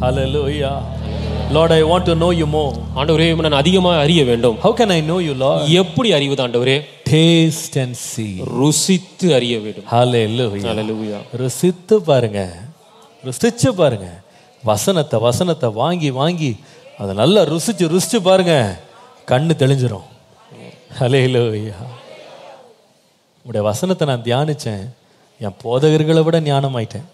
Hallelujah. Lord, I want to know you more. ஆண்டவரே நான் அதிகமாக அறிய வேண்டும். How can I know you, Lord? எப்படி அறிவது ஆண்டவரே? Taste and see. ருசித்து அறிய வேண்டும். Hallelujah. Hallelujah. ருசித்து பாருங்க, ருசிச்சு பாருங்க. வசனத்தை வாங்கி வாங்கி அதை நல்லா ருசிச்சு பாருங்க, கண்ணு தெளிஞ்சிரும். Hallelujah. உடைய வசனத்தை நான் தியானிச்சேன், என் போதகர்களை விட ஞானமாயிட்டேன்.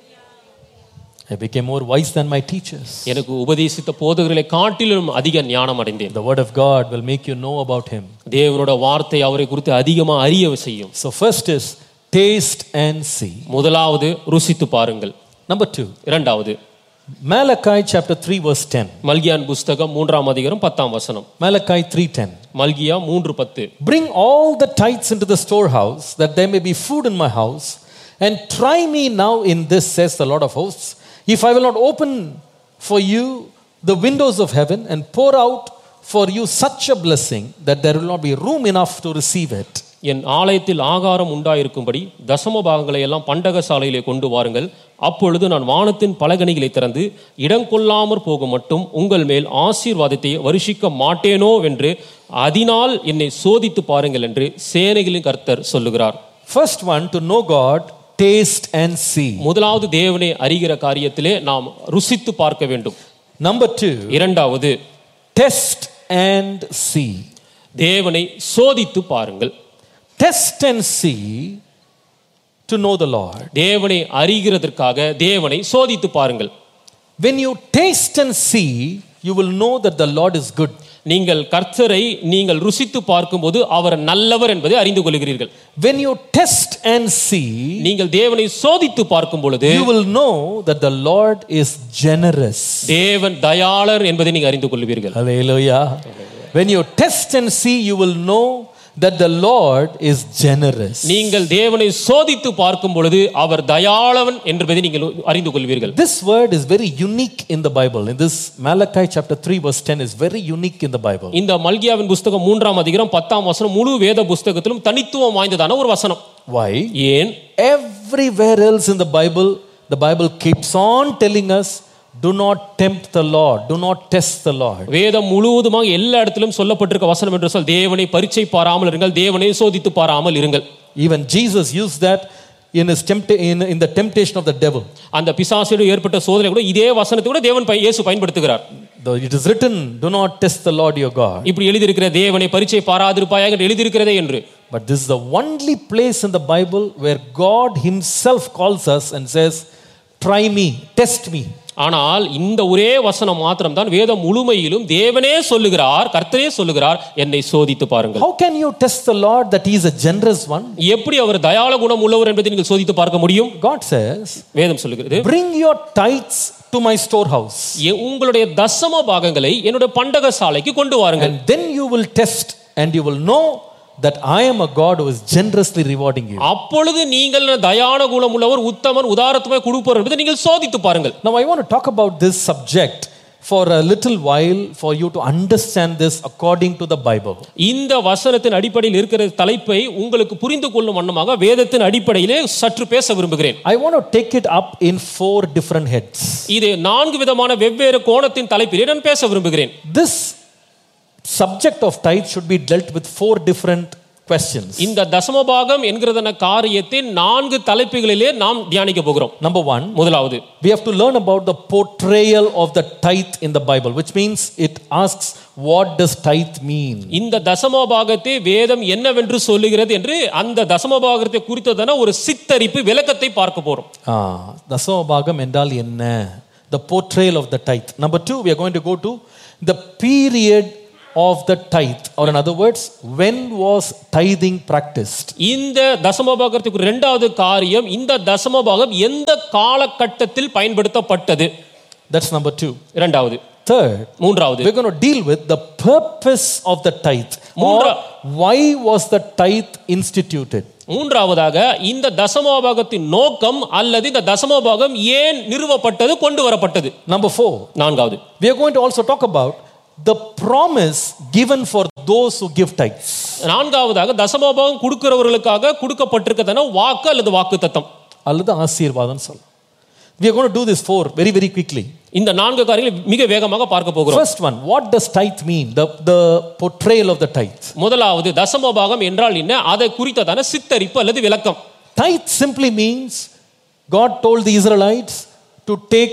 I became more wise than my teachers. எனக்கு உபதேசித்த போதகர்களை காட்டிலும் அதிக ஞானம் அடைந்தேன். The word of God will make you know about him. தேவனோட வார்த்தை அவரை குறித்து அதிகமாக அறிய செய்யும். So first is taste and see. முதலாவது ருசித்து பாருங்கள். Number 2. இரண்டாவது Malachi chapter 3 verse 10. மல்கியான் புஸ்தகம் 3ஆம் அதிகாரம் 10ஆம் வசனம். Malachi 3:10. Malchijah 3:10. Bring all the tithes into the storehouse, that there may be food in my house, and try me now in this, says the Lord of hosts, if I will not open for you the windows of heaven and pour out for you such a blessing that there will not be room enough to receive it. என் ஆலயத்தில் ஆகாரம் உண்டாயிருக்கும்படி தசம பாகங்களை எல்லாம் பண்டக சாலையிலே கொண்டு வாருங்கள். அப்பொழுது நான் வானத்தின் பலகணிகளை திறந்து இடங்கொள்ளாமற் போக மட்டும் உங்கள் மேல் ஆசீர்வாதத்தை வருஷிக்க மாட்டேனோ என்று அதனால் என்னை சோதித்து பாருங்கள் என்று சேனைகளின் கர்த்தர் சொல்லுகிறார். First one, to know God, taste and see. முதலாவது தேவனை அறிகிற காரியத்திலே நாம் ருசித்து பார்க்க வேண்டும். Number 2, இரண்டாவது test and see. தேவனை சோதித்து பாருங்கள். Test and see to know the Lord. தேவனை அறிகிறதற்காக தேவனை சோதித்து பாருங்கள். When you taste and see, you will know that the Lord is good. நீங்கள் கர்த்தரை நீங்கள் ருசித்து பார்க்கும்போது அவர் நல்லவர் என்பதை அறிந்து கொள்கிறீர்கள். When you test and see, நீங்கள் தேவனை சோதித்து பார்க்கும் பொழுது you will know that the Lord is generous. தேவன் தயாளர் என்பதை நீங்கள் அறிந்து கொள்வீர்கள். Hallelujah. When you test and see, you will know that the Lord is generous. நீங்கள் தேவனை சோதித்து பார்க்கும் பொழுது அவர் தயாளவன் என்பதை நீங்கள் அறிந்து கொள்வீர்கள். This word is very unique in the Bible. In this Malachi chapter 3 verse 10 is very unique in the Bible. இந்த மல்கியாவின் புஸ்தகம் 3ஆம் அதிகாரம் 10ஆம் வசனம் முழு வேத புஸ்தகத்திலும் தனித்துவம் வாய்ந்ததான ஒரு வசனம். Why? ஏன்? Everywhere else in the Bible keeps on telling us, do not tempt the Lord, do not test the Lord. வேதம் முழுவதுமாக எல்லா இடத்திலும் சொல்லப்பட்டிருக்க வசனம் என்று சொல் தேவனை பரீட்சை பாராமல் இருங்கள், தேவனை சோதித்து பாராமல் இருங்கள். Even Jesus used that in his in the temptation of the devil. அந்த பிசாசுக்கு ஏற்பட்ட சோதனை கூட இதே வசனத்தை கூட தேவன் இயேசு பயன்படுத்துகிறார். Though it is written, do not test the Lord your God. இப்படி எழுதி இருக்கிற தேவனை பரீட்சை பாராதிருப்பாயாக என்று எழுதி இருக்கிறதே என்று. But this is the only place in the Bible where God himself calls us and says, try me, test me. ஆனால் இந்த ஒரே வசனம் மாத்திரம் தான் வேதம் முழுமையிலும் தேவனே சொல்லுகிறார், கர்த்தரே சொல்லுகிறார், என்னை சோதித்து பாருங்கள். How can you test the Lord that he is a generous one? எப்படி அவர் தயாள குணம் உள்ளவர் என்பதை நீங்கள் சோதித்து பார்க்க முடியும்? God says, வேதம் சொல்லுகிறது, bring your tithes to my storehouse. உங்களுடைய தசம பாகங்களை என்னுடைய பண்டக சாலைக்கு கொண்டு வாருங்கள். And then you will test and you will know that I am a God who is generously rewarding you. அப்பொழுது நீங்கள் தயாள குணம் உள்ளவர், உத்தமன், உதாரத்துவமாய் கொடுப்பவர் என்பதை நீங்கள் சோதித்து பாருங்கள். Now I want to talk about this subject for a little while for you to understand this according to the Bible. இந்த வசனத்தின் அடிப்படையில் இருக்கிற தலைப்பை உங்களுக்கு புரிந்து கொள்ளும் வண்ணமாக வேதத்தின் அடிப்படையிலே சற்று பேச விரும்புகிறேன். I want to take it up in 4 different heads. இது 4 விதமான வெவ்வேறு கோணத்தின் தலைப்பிலே நான் பேச விரும்புகிறேன். This subject of tithe should be dealt with 4 different questions. இந்த தசமபாகம் என்கிறதான காரியத்தை 4 தலைப்புகளிலே நாம் தியானிக்க போகிறோம். Number 1, முதலாவது, we have to learn about the portrayal of the tithe in the Bible, which means it asks, what does tithe mean? இந்த தசமபாகத்தை வேதம் என்னவென்று சொல்லுகிறது என்று அந்த தசமபாகத்தை குறித்ததான ஒரு சித்தரிப்பு விளக்கத்தை பார்க்க போறோம். தசமபாகம் என்றால் என்ன? The portrayal of the tithe. Number 2, we are going to go to the period of the tithe, or in other words, when was tithing practiced? இந்த தசமபாகத்துக்கு இரண்டாவது காரியம், இந்த தசமபாகம் எந்த காலகட்டத்தில் பயன்படுத்தப்பட்டது? That's number 2. இரண்டாவது. Third, மூன்றாவது, we're going to deal with the purpose of the tithe, or why was the tithe instituted? மூன்றாவதாக இந்த தசமபாகத்தின் நோக்கம் அல்லது இந்த தசமபாகம் ஏன் நிறுவப்பட்டது, கொண்டு வரப்பட்டது? Number 4, நான்காவது, we are going to also talk about the promise given for those who give tithes. நான்காவதாக தசமபாகம் கொடுக்கிறவர்களுக்காக கொடுக்கப்பட்டிருக்கிறதான வாக்கு அல்லது வாக்குத்தத்தம் அல்லது ஆசீர்வாதம் சொல்ல. We are going to do this four very, very quickly. இந்த 4 காரியங்களை மிக வேகமாக பார்க்க போகிறோம். First one, what does tithe mean? The portrayal of the tithe. முதலாவது தசம பாகம் என்றால் என்ன? அதை குறித்ததான சித்தரிப்பு அல்லது விளக்கம். Tithe simply means God told the Israelites to take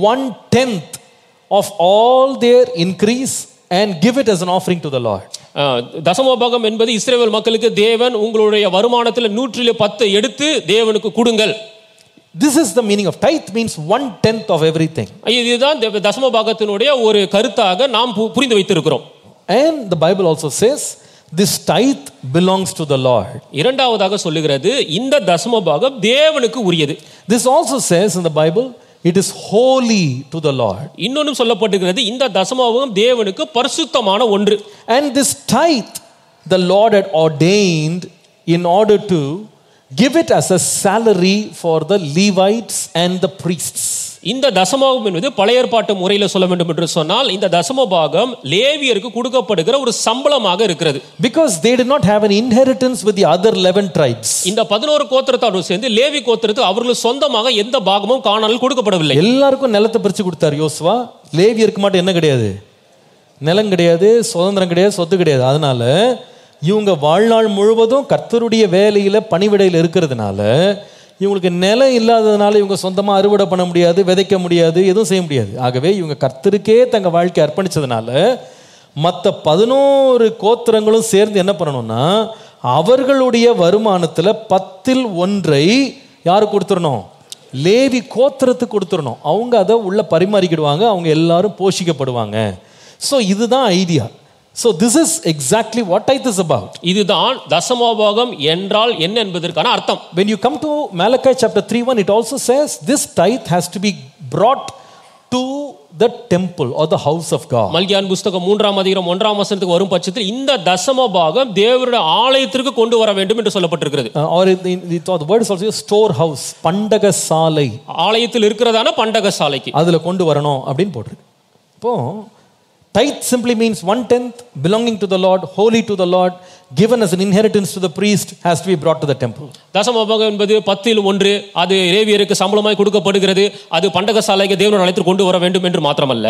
1/10 of all their increase and give it as an offering to the Lord. தசம பாகம் என்பது இஸ்ரவேல் மக்களுக்கு தேவன் உங்களுடைய வருமானத்தில் 110 எடுத்து தேவனுக்கு கொடுங்கள். This is the meaning of tithe, means 1/10 of everything. இதுதான் தசம பாகத்தினுடைய ஒரு கருத்தாக நாம் புரிந்து வைத்திருக்கிறோம். And the Bible also says this tithe belongs to the Lord. இரண்டாவதாக சொல்லுகிறது இந்த தசம பாகம் தேவனுக்கு உரியது. This also says in the Bible it is holy to the Lord. இன்னொன்னும் சொல்லப்பட்டிருக்கிறது இந்த தசம பாகம் தேவனுக்கு பரிசுத்தமான ஒன்று. And this tithe the Lord had ordained in order to give it as a salary for the Levites and the priests. இந்த தசமபாகம் என்பது பழைய ஏற்பாட்டு முறையில் சொல்ல வேண்டும் என்று சொன்னால் இந்த தசமபாகம் லேவியருக்கு கொடுக்கப்படுகிற ஒரு சம்பளமாக இருக்கிறது. Because they did not have an inheritance with the other 11 tribes. இந்த 11 கோத்திரத்தாரோடு சேர்ந்து லேவி கோத்திரத்துக்கு அவர்களுக்கு சொந்தமாக எந்த பாகமும் கானானில் கொடுக்கப்படவில்லை. எல்லாருக்கும் நிலத்தை பிரிச்சு கொடுத்தார் யோசுவா. லேவியருக்கு மட்டும் என்ன கிடையாது? நிலம் கிடையாது, சுதந்திரம் கிடையாது, சொத்து கிடையாது. அதனால இவங்க வாழ்நாள் முழுவதும் கர்த்தருடைய வேலையில பணிவிடையில் இருக்கிறதுனால இவங்களுக்கு நிலம் இல்லாததுனால இவங்க சொந்தமாக அறுவடை பண்ண முடியாது, விதைக்க முடியாது, எதுவும் செய்ய முடியாது. ஆகவே இவங்க கர்த்தருக்கே தங்க வாழ்க்கை அர்ப்பணிச்சதுனால மற்ற 11 கோத்திரங்களும் சேர்ந்து என்ன பண்ணணும்னா அவர்களுடைய வருமானத்தில் 1/10 யாருக்கு கொடுத்துடணும்? லேவி கோத்திரத்துக்கு கொடுத்துடணும். அவங்க அதை உள்ள பரிமாறிக்கிடுவாங்க, அவங்க எல்லாரும் போஷிக்கப்படுவாங்க. ஸோ இதுதான் idea. So this is exactly what tithe is about. இதுதான் தசமபாகம் என்றால் என்ன என்பதற்கான அர்த்தம். When you come to Malachi chapter 3:1 it also says this tithe has to be brought to the temple or the house of God. மல்கியான் புத்தகம் 3ஆம் அதிகாரம் 1ஆம் வசனத்துக்கு வரும் பட்சத்தில் இந்த தசமபாகம் தேவனுடைய ஆலயத்திற்கு கொண்டு வர வேண்டும் என்று சொல்லப்பட்டிருக்கிறது. Or the word is also storehouse, பண்டக சாலை. ஆலயத்தில் இருக்கிறதான பண்டக சாலைக்கு அதுல கொண்டு வரணும் அப்படினு போட்டுருக்கு. இப்போ tithe simply means 1/10 belonging to the Lord, holy to the Lord, given as an inheritance to the priest, has to be brought to the temple. தசமபாகம் என்பது 10/1 அது லேவியருக்கு சம்பளமாய் கொடுக்கப்படுகிறது. அது பண்டகசாலைக்கு தேவனுடைய ஆலயத்திற்கு கொண்டு வர வேண்டும் என்று மாத்திரமல்ல.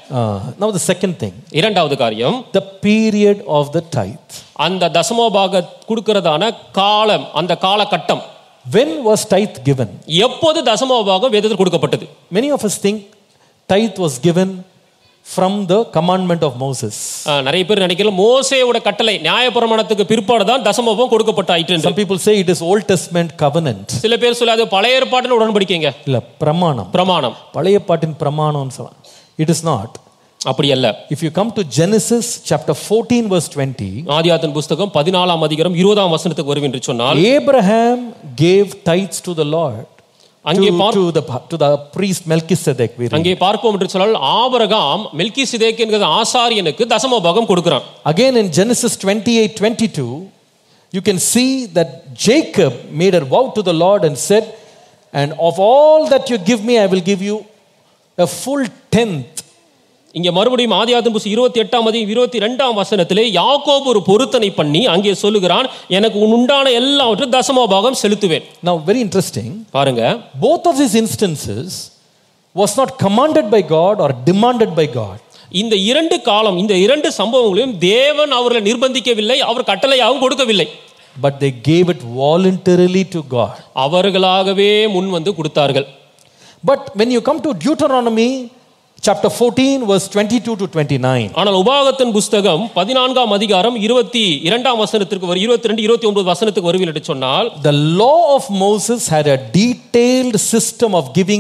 Now the second thing, இரண்டாவது காரியம், the period of the tithe. அந்த தசமபாக கொடுக்கிறதான காலம், அந்த காலகட்டம். When was tithe given? எப்போது தசமபாகம் வேதத்தில் கொடுக்கப்பட்டது? Many of us think tithe was given from the commandment of Moses. நிறைய பேர் நினைக்கலாம் மோசேயோட கட்டளை நியாயப்பிரமாணத்துக்கு பிற்பாடு தான் தசமபாகம் கொடுக்கப்பட்டாயிற்று என்று. Some people say it is Old Testament covenant. சில பேர் சொல்ல அது பழைய ஏற்பாட்டின் உடன்படிக்கைங்க. இல்ல, பிரமாணம். பழைய ஏற்பாட்டின் பிரமாணம்னு சொல்லலாம். It is not. அப்படி அல்ல. If you come to Genesis chapter 14 verse 20, ஆதியாகமம் புத்தகம் 14ஆம் அதிகாரம் 20ஆம் வசனத்துக்கு வருவேன் என்று சொன்னால், Abraham gave tithes to the Lord. அங்கே to the priest Melchizedek. அங்கே பார்ப்போம் என்று சொன்னால் ஆபிரகாம் மெல்கிசேதேக் என்கிற ஆசாரியனுக்கு தசமபாகம் கொடுக்கிறான். Again in Genesis 28:22 you can see that Jacob made a vow to the Lord and said, and of all that you give me I will give you a full tenth. இங்கே மறுபடியும் ஆதியாகமம் 28ஆம் அதிகாரம் 22ஆம் வசனத்திலே யாக்கோபு ஒரு பொருத்தனை பண்ணி அங்கே சொல்லுகிறான், எனக்கு உண்டான எல்லாவற்றையும் தசமபாகம் செலுத்துவேன். Now very interesting, பாருங்க, both of these instances was not commanded by God or demanded by God. இந்த இரண்டு காலம், இந்த இரண்டு சம்பவங்களையும் தேவன் அவர்களை நிர்பந்திக்கவில்லை, அவர் கட்டளையாகவும் கொடுக்கவில்லை. But they gave it voluntarily to God. அவர்களாகவே முன் வந்து கொடுத்தார்கள். But when you come to Deuteronomy chapter 14 verse 22 to 29, ஆனால் உபாகமத்தின் புத்தகம் 14ஆம் அதிகாரம் 22ஆம் வசனத்திற்கு 22 29 வசனத்துக்கு வருவீர்கள் என்று சொன்னால், the law of Moses had a detailed system of giving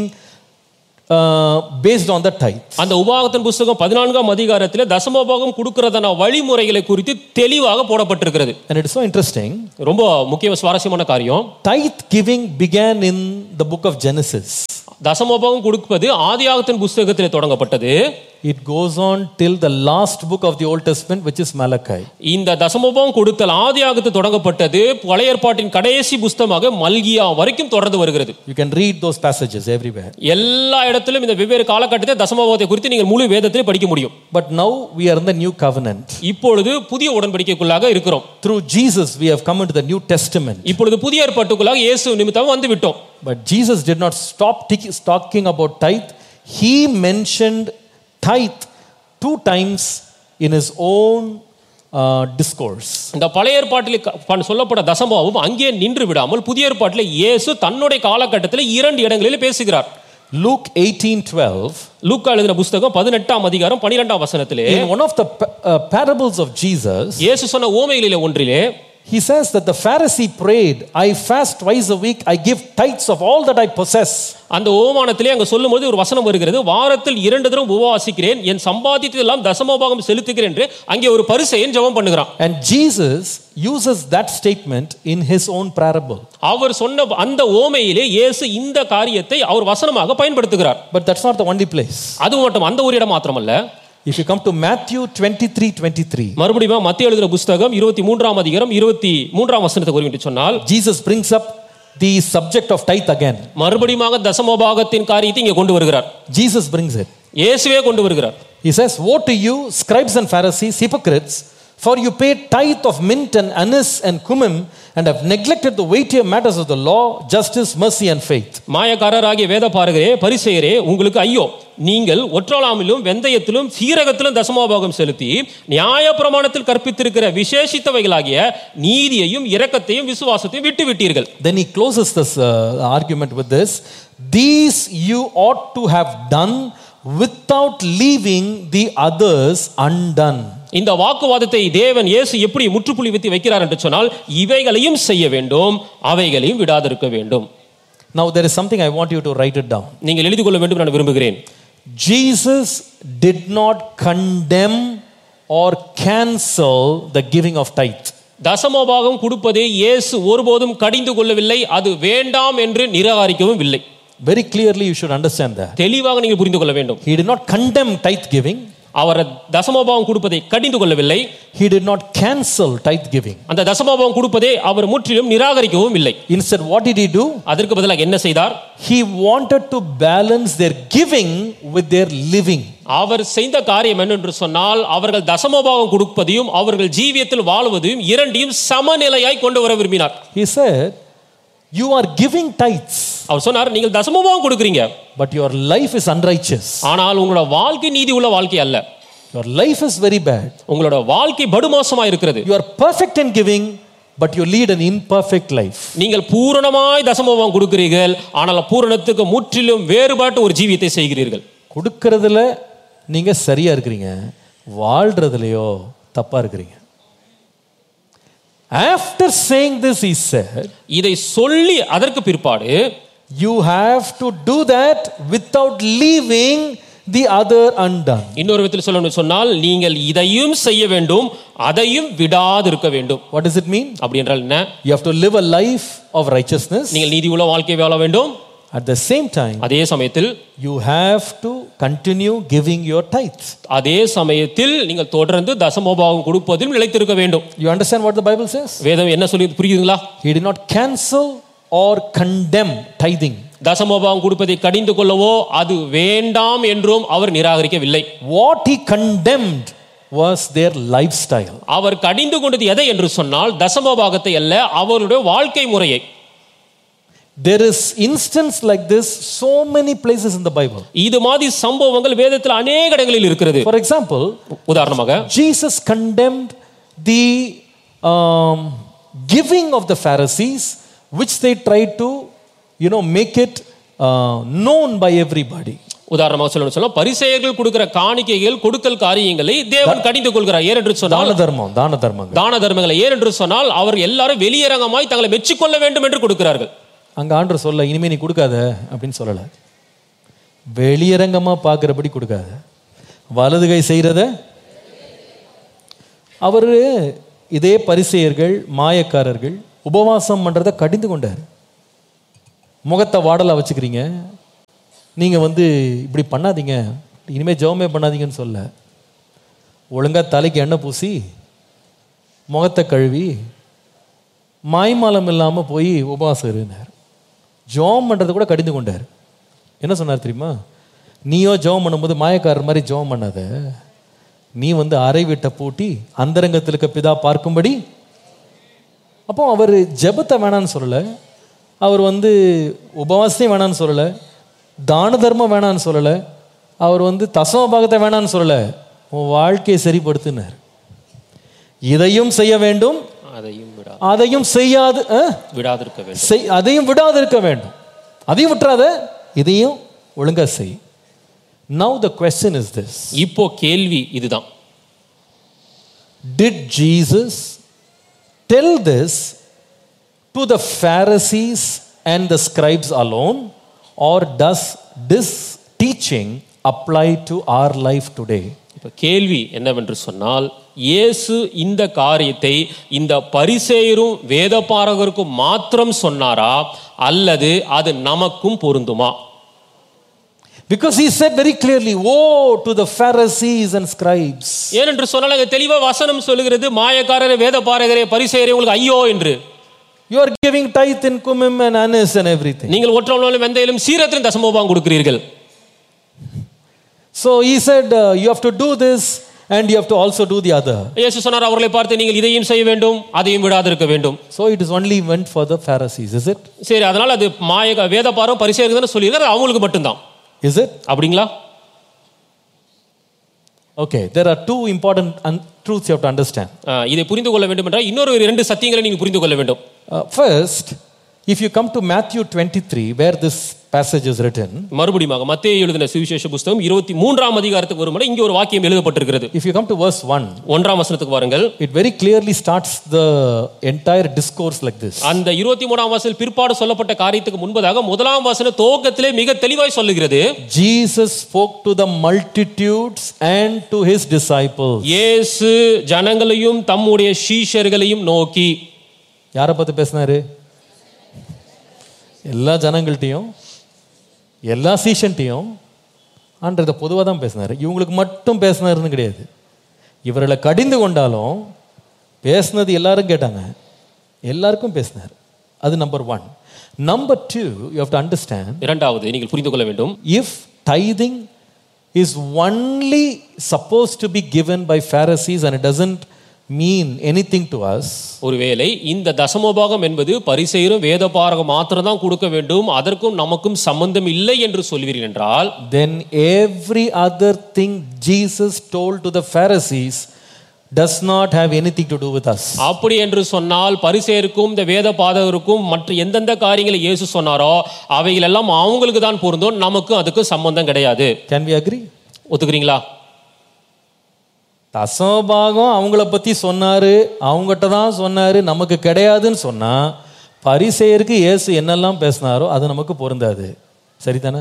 based on the tithe. அந்த உபாகமத்தின் புத்தகம் 14ஆம் அதிகாரத்திலே தசமபாகம் கொடுக்கிறதான வழிமுறைகளை குறித்து தெளிவாக போடப்பட்டிருக்கிறது. And it is so interesting, ரொம்ப முக்கிய சுவாரஸ்யமான காரியம், tithe giving began in the book of Genesis. தசமபாகம் கொடுப்பது ஆதியாகமத்தின் புத்தகத்திலே தொடங்கப்பட்டது. It goes on till the last book of the Old Testament, which is Malachi. இந்த தசமபாகம் கொடுத்தல் ஆதியாகமத்தில் தொடங்கப்பட்டது, பழைய ஏற்பாட்டின் கடைசி புத்தகமாக மல்கியா வரைக்கும் தொடர்ந்து வருகிறது. You can read those passages everywhere. எல்லா இடத்திலும் இந்த வெவ்வேறு காலகட்டத்தில் தசமபாகத்தை குறித்து நீங்கள் முழு வேதத்திலே படிக்க முடியும். But now we are in the new covenant. இப்பொழுது புதிய உடன்படிக்கைக்குள்ளாக இருக்கிறோம். Through Jesus we have come into the New Testament. இப்பொழுது புதிய ஏற்பாட்டுக்குள்ளாக இயேசு நிமித்தமாக வந்து விட்டோம். But Jesus did not stop talking about tithe. He mentioned tithe 2 times in his own discourse. இந்த பழைய ஏற்பாட்டில் சொல்லப்பட்ட தசமபாகம் அங்கே நின்று விடாமல் புதிய ஏற்பாட்டில் இயேசு தன்னுடைய காலகட்டத்தில் 2 இடங்களில் பேசுகிறார். Luke 18:12. லூக்கா எழுதின புத்தகம் 18ஆம் அதிகாரம் 12ஆம் வசனத்திலே, in one of the parables of Jesus, இயேசு சொன்ன ஓமைகளிலே ஒன்றிலே he says that the Pharisee prayed, I fast twice a week, I give tithes of all that I possess. அந்த ஓமானத்திலே அங்க சொல்லும்போது ஒரு வசனம் வருகிறது, வாரத்தில் 2 தடவை உபவாசிக்கிறேன், என் சம்பாதித்ததெல்லாம் தசமபாகம் செலுத்துகிறேன் என்று அங்கே ஒரு பரிசேயன் ஜெபம் பண்ணுகிறான். And Jesus uses that statement in his own parable. அவர் சொன்ன அந்த ஓமையிலே இயேசு இந்த காரியத்தை அவர் வசனமாக பயன்படுத்துகிறார். But that's not the only place. அது மட்டும் அந்த ஒரு இடம் மாத்திரமல்ல. If you come to Matthew 23:23, மறுபடியும் மத்தேயு எழுதின புத்தகம் 23ஆம் அதிகாரம் 23ஆம் வசனத்தை குறிப்பிட்டு சொன்னால், Jesus brings up the subject of tithe again. மறுபடியும் தசமபாகத்தின் காரியத்தை இங்கே கொண்டு வருகிறார். Jesus brings it. இயேசுவே கொண்டு வருகிறார். He says, woe to you, scribes and Pharisees, hypocrites, for you pay tithe of mint and anise and cumin and have neglected the weightier matters of the law, justice, mercy and faith. மாயக்காரராகிய வேதபாரகரே, பரிசேயரே, உங்களுக்கு ஐயோ, நீங்கள் ஒற்றலாமிலும் வெந்தயத்திலும் சீரகத்திலும் தசமபாகம் செலுத்தி நியாயப்பிரமாணத்தில் கற்பித்திருக்கிற விசேஷித்தவைகளாகிய நீதியையும் இரக்கத்தையும் விசுவாசத்தையும் விட்டு விட்டீர்கள். Then he closes this argument with this, these you ought to have done without leaving the others undone. இந்த வாக்குவாதத்தை தேவன் இயேசு எப்படி முற்றுப்புள்ளி வைக்கிறார் என்று சொன்னால், இவைகளையும் செய்ய வேண்டும், அவைகளையும் விடாதிருக்க வேண்டும். Now there is something I want you to write it down. நீங்கள் எழுதி கொள்ள வேண்டும் நான் விரும்புகிறேன். Jesus did not condemn or cancel the giving of tithe. தசமபாகம் கொடுப்பதை இயேசு ஒருபோதும் கடிந்து கொள்ளவில்லை, அது வேண்டாம் என்று நிராகரிக்கவும் இல்லை. Very clearly you should understand that. தெளிவாக நீங்கள் புரிந்து கொள்ள வேண்டும். He did not condemn tithe giving. அவர் தசமபாகம் கொடுப்பதை கடிந்து கொள்ளவில்லை. He did not cancel tithe giving. அந்த தசமபாகம் கொடுப்பதை அவர் முற்றிலும் நிராகரிக்கவும் இல்லை. Instead, what did he do? அதற்கு பதிலாக என்ன செய்தார்? He wanted to balance their giving with their living. அவர் செய்த காரியம் என்னென்று சொன்னால், அவர்கள் தசமபாகம் கொடுப்பதையும் அவர்கள் ஜீவியத்தில் வாழ்வதையும் இரண்டையும் சமநிலையாய் கொண்டு வர விரும்பினார். He said, you are giving tithes. அவர் சொன்னார், நீங்கள் தசமபாகம் கொடுக்கிறீங்க, but your life is unrighteous. ஆனால் உங்களோட வாழ்க்கை நீதி உள்ள வாழ்க்கை அல்ல. Your life is very bad. உங்களோட வாழ்க்கை படுமோசமா இருக்கிறது. You are perfect in giving, but you lead an imperfect life. நீங்கள் பூரணமாய் தசமபாகம் கொடுக்கிறீர்கள், ஆனால் பூரணத்துக்கு முற்றிலும் வேறுபட்ட ஒரு ஜீவியத்தை செய்கிறீர்கள். கொடுக்கிறதுல நீங்க சரியா இருக்கிறீங்க, வாழ்றதுலயோ தப்பா இருக்கிறீங்க. After saying this, he said, இதை சொல்லி அதற்கு பிற்பாடு, you have to do that without leaving the other undone. இன்னொரு விதத்தில் சொல்லணும்னு சொன்னால், நீங்கள் இதையும் செய்ய வேண்டும், அதையும் விடாது இருக்க வேண்டும். What does it mean? அப்படி என்றால் என்ன? You have to live a life of righteousness. நீங்கள் நீதி உள்ள வாழ்க்கை வாழ வேண்டும். At the same time, அதே சமயத்தில் you have to continue giving your tithes. அதே சமயத்தில் நீங்கள் தொடர்ந்து தசமபாகம் கொடுப்பதில் நிலைத்திருக்க வேண்டும். You understand what the Bible says? வேதம் என்ன சொல்லி புரியுதுங்களா? He did not cancel or condemn tithing. தசமபாகம் கொடுப்பதை கடிந்து கொள்ளவோ அது வேண்டாம் என்றும் அவர் நிராகரிக்கவில்லை. What he condemned was their lifestyle. அவர் கடிந்து கொண்டது எதை என்று சொன்னால், தசமபாகத்தை அல்ல, அவருடைய வாழ்க்கை முறையை. There is instance like this so many places in the Bible. இது மாதிரி சம்பவங்கள் வேதத்தில் அநேக இடங்களில் இருக்கிறது. For example, உதாரணமாக Jesus condemned the giving of the Pharisees, which they tried to make it known by everybody. உதாரணமாக சொல்லணும், பரிசேயர்கள் கொடுக்கிற காணிக்கைகள் கொடுக்கல் காரியங்களை தேவன் கடிந்து கொள்கிறார். ஏனென்று சொன்னால் தான தர்மங்களை, ஏனென்று சொன்னால் அவர் எல்லாரும் வெளியரங்கமாய் தங்களை மெச்சிக்கொள்ள வேண்டும் என்று கொடுக்கிறார்கள். அங்க ஆண்டவர் சொல்ல, இனிமே நீ கொடுக்காத அப்படின்னு சொல்லல, வெளியரங்கமா பார்க்கிறபடி கொடுக்காத, வலது கை செய்யறத. அவரு இதே பரிசேயர்கள் மாயக்காரர்கள் உபவாசம் பண்றத கடிந்து கொண்டார். முகத்தை வாடலா வச்சுக்கிறீங்க, நீங்க இப்படி பண்ணாதீங்க, இனிமேல் ஜெபமே பண்ணாதீங்கன்னு சொல்ல, ஒழுங்கா தலைக்கு எண்ணெய் பூசி முகத்தை கழுவி மாய்மாலம் இல்லாமல் போய் உபவாசம் இருந்தார். ஜெபம் பண்ணுறது கூட கடிந்து கொண்டார். என்ன சொன்னார் தெரியுமா? நீயோ ஜெபம் பண்ணும்போது மாயக்காரர் மாதிரி ஜெபம் பண்ணாத, நீ அறை வீட்டை பூட்டி அந்தரங்கத்தில் இருக்க பிதா பார்க்கும்படி. அப்போ அவர் ஜெபத்தை வேணான்னு சொல்லலை, அவர் உபவாசத்தையும் வேணான்னு சொல்லலை, தான தர்மம் வேணான்னு சொல்லலை, அவர் தசம பாகத்தை வேணான்னு சொல்லலை, உன் வாழ்க்கையை சரிப்படுத்தினார். இதையும் செய்ய வேண்டும், அதையும் செய்யாது விடாதிருக்க வேண்டும், அதையும் விடாதிருக்க வேண்டும், அதையும் விட்டுறாத, இதையும் ஒழுங்கா செய். Now the question is this. இப்போ கேள்வி இதுதான். Did Jesus tell this to the Pharisees and the scribes alone, or does this teaching apply to our life today? இப்போ கேள்வி என்னவென்று சொன்னால், இயேசு இந்த காரியத்தை இந்த பரிசேயரும் வேதபாரகருக்கும் மாத்திரம் சொன்னாரா, அல்லது அது நமக்கும் பொருந்துமா? Because he said very clearly, woe to the Pharisees and scribes. ஏனென்று சொன்னால் அங்கே தெளிவா வசனம் சொல்லுகிறது, மாயக்காரரே, வேதபாரகரே, பரிசேயரே, உங்களுக்கு ஐயோ என்று. You are giving tithe in cumin and anise and everything. நீங்கள் ஒற்றவனாலும் வெந்தயிலும் சீரத்திலும் தசமபாகம் கொடுக்கிறீர்கள். So he said, you have to do this and you have to also do the other. இயேசு சொன்னார், அவர்களை பார்த்து நீங்கள் இதையும் செய்ய வேண்டும், அதையும் விடாதிருக்க வேண்டும். So it is only meant for the Pharisees, is it? சரி, அதனால அது வேதபாரம் பரிசேயருக்கு தான சொல்லியிருக்காரு, அவங்களுக்கு மட்டும்தான். Is it? அப்படிங்களா? Okay, there are two important truths you have to understand. இதை புரிந்து கொள்ள வேண்டும் என்றால் இன்னொரு 2 சத்தியங்களை நீங்க புரிந்து கொள்ள வேண்டும். First, if you come to Matthew 23, where this passage is written, மறுபடியும் மத்தேயு எழுதின சுவிசேஷ புத்தகம் 23ஆம் அதிகாரத்துக்கு வரும்போது இங்கே ஒரு வாக்கியம் எழுதப்பட்டிருக்கிறது. If you come to verse 1, 1ஆம் வசனத்துக்கு வாருங்கள். It very clearly starts the entire discourse like this. அந்த 23ஆம் வசனத்தில் பிற்பாடு சொல்லப்பட்ட காரியத்துக்கு முன்பதாக 1ஆம் வசனம் துவக்கத்திலே மிக தெளிவாய் சொல்லுகிறது. Jesus spoke to the multitudes and to his disciples. இயேசு ஜனங்களையும் தம்முடைய சீஷர்களையும் நோக்கி. யாரை பார்த்து பேசினாரு? எல்லா ஜனங்கள்ட்டையும் எல்லா சீஷன்ட்டையும் ஆண்டதை பொதுவாக தான் பேசினார். இவங்களுக்கு மட்டும் பேசினாருன்னு கிடையாது. இவர்களை கடிந்து கொண்டாலும் பேசினது எல்லாரும் கேட்டாங்க, எல்லாருக்கும் பேசினார். அது number 1. Number 2, you have to understand. இரண்டாவது நீங்கள் புரிந்து கொள்ள வேண்டும். If tithing is only supposed to be given by Pharisees and it doesn't mean anything to us, ஒருவேளை இந்த தசமபாகம் என்பது பரிசேயரும் வேதபாரகம் மாத்திரம் தான் கொடுக்க வேண்டும், அதற்கும் நமக்கும் சம்பந்தம் இல்லை என்று சொல்வீர்கள் என்றால், then every other thing Jesus told to the Pharisees does not have anything to do with us. அப்படி என்று சொன்னால் பரிசேயருக்கும் இந்த வேதபாரகருக்கும் மற்ற எந்தெந்த காரியங்களை இயேசு சொன்னாரோ அவைகள் எல்லாம் அவங்களுக்கு தான் பொருந்தும், நமக்கு அதுக்கு சம்பந்தம் கிடையாது. Can we agree? ஒத்துக்கிறீங்களா? தசமபாகம் அவங்கள பத்தி சொன்னாரு, அவங்ககிட்ட தான் சொன்னாரு, நமக்கு கிடையாதுன்னு சொன்னா பரிசேயருக்கு இயேசு என்னெல்லாம் பேசினாரோ அது நமக்கு பொருந்தாது. சரிதானே?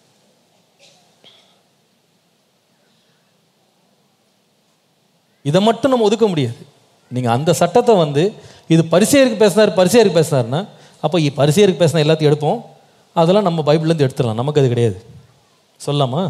இதை மட்டும் நம்ம ஒதுக்க முடியாது. நீங்க அந்த சட்டத்தை இது பரிசேயருக்கு பேசினாருன்னா அப்போ பரிசேயருக்கு பேசின எல்லாத்தையும் எடுப்போம், அதெல்லாம் நம்ம பைபிள்லேருந்து எடுத்துடலாம், நமக்கு அது கிடையாது. சொல்லாமா?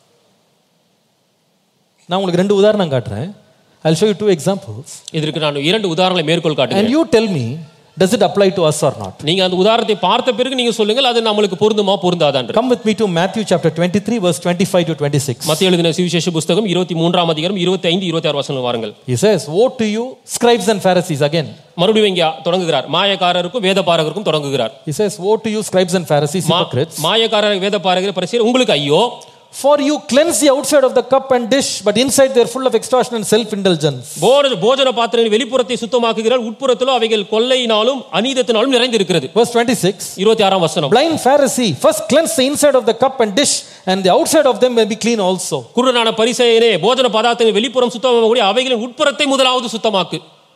நான் உங்களுக்கு 2 உதாரணம் காட்டுறேன். I'll show you 2 examples. இதற்கு நான் 2 உதாரணங்களை மேற்கோள் காட்டுகிறேன். And you tell me, does it apply to us or not? நீங்க அந்த உதாரணத்தை பார்த்த பிறகு நீங்க சொல்லுங்கள், அது நமக்கு பொருந்துமா பொருந்தாதான்னு. Come with me to Matthew chapter 23 verse 25 to 26. மத்தேயு எழுதின சுவிசேஷ புத்தகம் 23ஆம் அதிகாரம் 25 26 வசனங்கள் வாருங்கள். He says, woe to you scribes and Pharisees. Again மறுபடியும் இங்க தொடங்குகிறார், மாயக்காரருக்கும் வேதபாரகருக்கும் தொடங்குகிறார். He says, woe to you scribes and Pharisees, hypocrites. மாயக்காரர் வேதபாரகர் பரிசேயர் உங்களுக்கு ஐயோ, for you cleanse the outside of the cup and dish, but inside they are full of extortion and self indulgence. போஜன பாத்திரங்களின் வெளிப்புறத்தை சுத்தமாக்குகிறார், உட்புறத்திலோ அவைகள் கொள்ளையினாலும் அநீதத்தினாலும் நிறைந்திருக்கிறது. Verse 26, 26ஆம் வசனம். blind Pharisee, first cleanse the inside of the cup and dish, and the outside of them may be clean also. குருடனான பரிசேயனே, போஜன பதார்த்தங்களின் வெளிப்புறம் சுத்தமாகக்கூடிய அவைகளின் உட்புறத்தை முதலாவது சுத்தமாக்கு.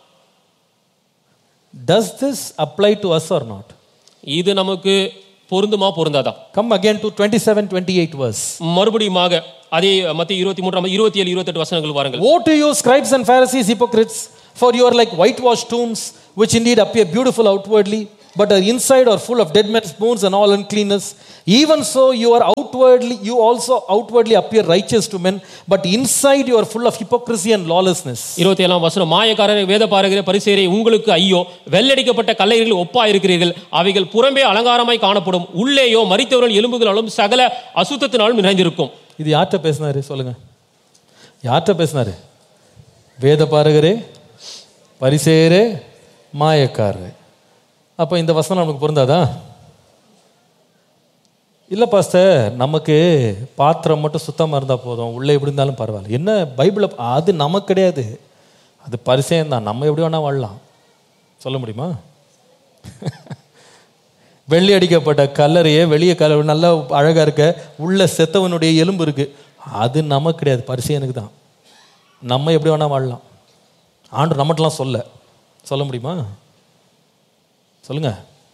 Does this apply to us or not? இது நமக்கு பொருந்துமா பொருந்தாதா? Come again to 27-28 verse. மறுபடியுமாக அதே மத்தேயு 23 27 28 வசனங்கள் வாருங்கள். Woe to you scribes and Pharisees, hypocrites, for you are like whitewashed tombs, which indeed appear beautiful outwardly, but our inside are full of dead men's bones and all uncleanness. Even so you also outwardly appear righteous to men, but inside you are full of hypocrisy and lawlessness. 27ஆம் வசனம், மாயக்காரரே, வேதபாரகரே, பரிசேயரே, உங்களுக்கு ஐயோ! வெள்ளடிக்கப்பட்ட கல்லைகளில் ஒப்பாய் இருக்கிறீர்கள். அவைகள் புறம்பே அலங்காரமாய் காணப்படும், உள்ளேயோ மரித்தவர்கள் எலும்புகளாலும் சகல அசுத்தத்தினாலும் நிறைந்திருக்கும். இது யார்கிட்ட பேசினாரு சொல்லுங்க? யார்கிட்ட பேசினாரு? வேதபாரகரே, பரிசேயரே, மாயக்காரரே. அப்போ இந்த வசனம் நமக்கு பொருந்தாதா? இல்லை பாஸ்டர், நமக்கு பாத்திரம் மட்டும் சுத்தமாக இருந்தால் போதும், உள்ளே எப்படி இருந்தாலும் பரவாயில்ல. என்ன பைபிளை அது நமக்கு கிடையாது, அது பரிசேயம் தான். நம்ம எப்படி வேணால் வாழலாம், சொல்ல முடியுமா? வெள்ளி அடிக்கப்பட்ட கல்லறையே வெளியே கலர் நல்லா அழகாக இருக்க, உள்ள செத்தவனுடைய எலும்பு இருக்குது, அது நமக்கு கிடையாது, பரிசேயனுக்கு தான். நம்ம எப்படி வேணால் வாழலாம். ஆண்டு நம்மட்டெலாம் சொல்ல முடியுமா? சொல்லுங்க.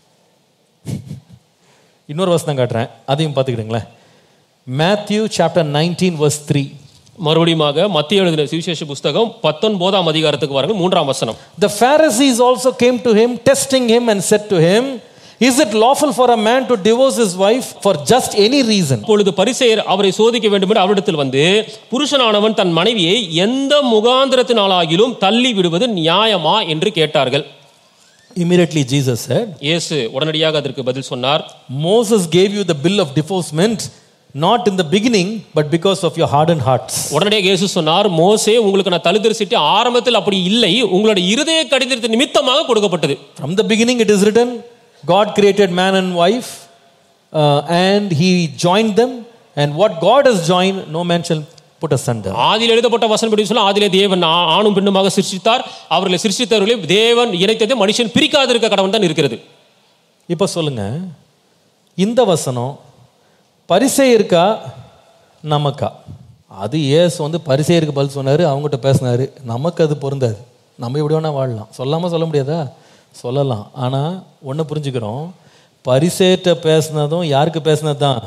இன்னொரு வசனம் காட்டுறேன், அதையும் பார்த்துக்கிடுங்களேன். Matthew chapter 19 verse 3. மறுபடியும் மத்திய எழுதின சுவிசேஷ புஸ்தகம் 19ஆம் அதிகாரத்துக்கு வாருங்கள், 3ஆம் வசனம். The Pharisees also came to him, testing him, and said to him, is it lawful for a man to divorce his wife for just any reason? அப்பொழுது பரிசேயர் அவரை சோதிக்க வேண்டும் என்று அவரிடத்தில் வந்து, புருஷனானவன் தன் மனைவியை எந்த முகாந்திரத்தினாலாகிலும் தள்ளி விடுவது நியாயமா என்று கேட்டார்கள். Immediately Jesus said, இயேசு உடனடியாக அதற்கு பதில் சொன்னார், Moses gave you the bill of divorcement not in the beginning but because of your hardened hearts. உடனடியாக இயேசு சொன்னார், மோசே உங்களுக்கு நான் தள்ளுதல் சீட்டு ஆரம்பத்தில் அப்படி இல்லை, உங்களுடைய இருதய கடிதத்தின் நிமித்தமாக கொடுக்கப்பட்டது. From the beginning it is written, God created man and wife and he joined them, and what God has joined no man shall put asunder. ஆதியில் எழுதப்பட்ட வசனப்படி சொல்ல, ஆதியிலே தேவன் ஆணும் பெண்ணுமாக சிருஷ்டித்தார், அவர்களை சிருஷ்டித்தவர்களே தேவன் இணைத்ததை மனுஷன் பிரிக்காதிருக்க கடவுள் தான் இருக்கிறது. இப்போ சொல்லுங்க, இந்த வசனம் பரிசேயருக்கா நமக்கா? அது இயேசு வந்து பரிசேயருக்கு பதில் சொன்னார், அவங்ககிட்ட பேசினாரு. நமக்கு அது பொருந்தாது. நம்ம எப்படி வேணா வாழலாம். சொல்லாமல் சொல்ல முடியாதா? சொல்லலாம். ஆனால் ஒன்று புரிஞ்சுக்கிறோம், பரிசேயர்கிட்ட பேசினதும் யாருக்கு பேசினது தான்.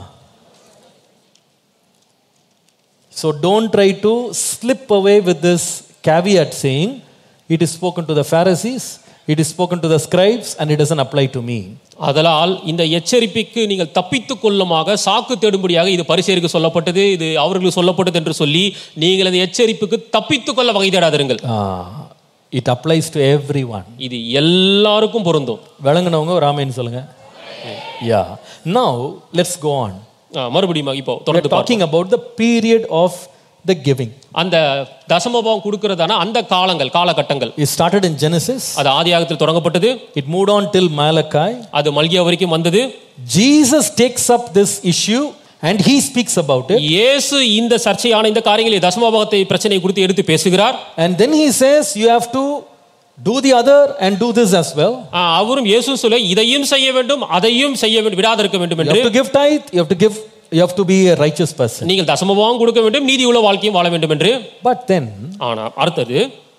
So don't try to slip away with this caveat saying it is spoken to the Pharisees, it is spoken to the scribes and it doesn't apply to me. அதனால் இந்த எச்சரிப்புக்கு நீங்கள் தப்பித்துக் கொள்ளுமாக சாக்கு தேடும்படியாக இது பரிசேயருக்கு சொல்லப்பட்டது, இது அவர்களுக்கு சொல்லப்பட்டது என்று சொல்லி நீங்கள் இந்த எச்சரிப்புக்கு தப்பித்துக் கொள்ள வகை தேடாதிருங்கள். It applies to everyone. இது எல்லாருக்கும் பொருந்தும். விளங்குனவங்க ஒரு ஆமென் சொல்லுங்க. Yeah. Now let's go on. மறுபடியும் இப்போ தொடர்ந்து talking about the period of the giving. அந்த தசமபாகம் கொடுக்கிறதான அந்த காலகட்டங்கள். It started in Genesis. அது ஆதியாகமத்தில் தொடங்கப்பட்டது. It moved on till Malachi. அது மல்கியா வரைக்கும் வந்தது. Jesus takes up this issue and he speaks about it. இயேசு இந்த சர்ச்சையான இந்த காரியங்களை தசமபாகத்தை பிரச்சனை குறித்து எடுத்து பேசுகிறார். And then he says you have to do the other and do this as well. அவரும் இயேசு சொல்ல, இதையும் செய்ய வேண்டும் அதையும் செய்ய வேண்டும், விடாதிருக்க வேண்டும் என்று. You have to give tithe, you have to be a righteous person. நீங்கள் தசமபாகம் கொடுக்க வேண்டும், நீதியுள்ள வாழ்க்கையும் வாழ வேண்டும் என்று. But then அடுத்தது,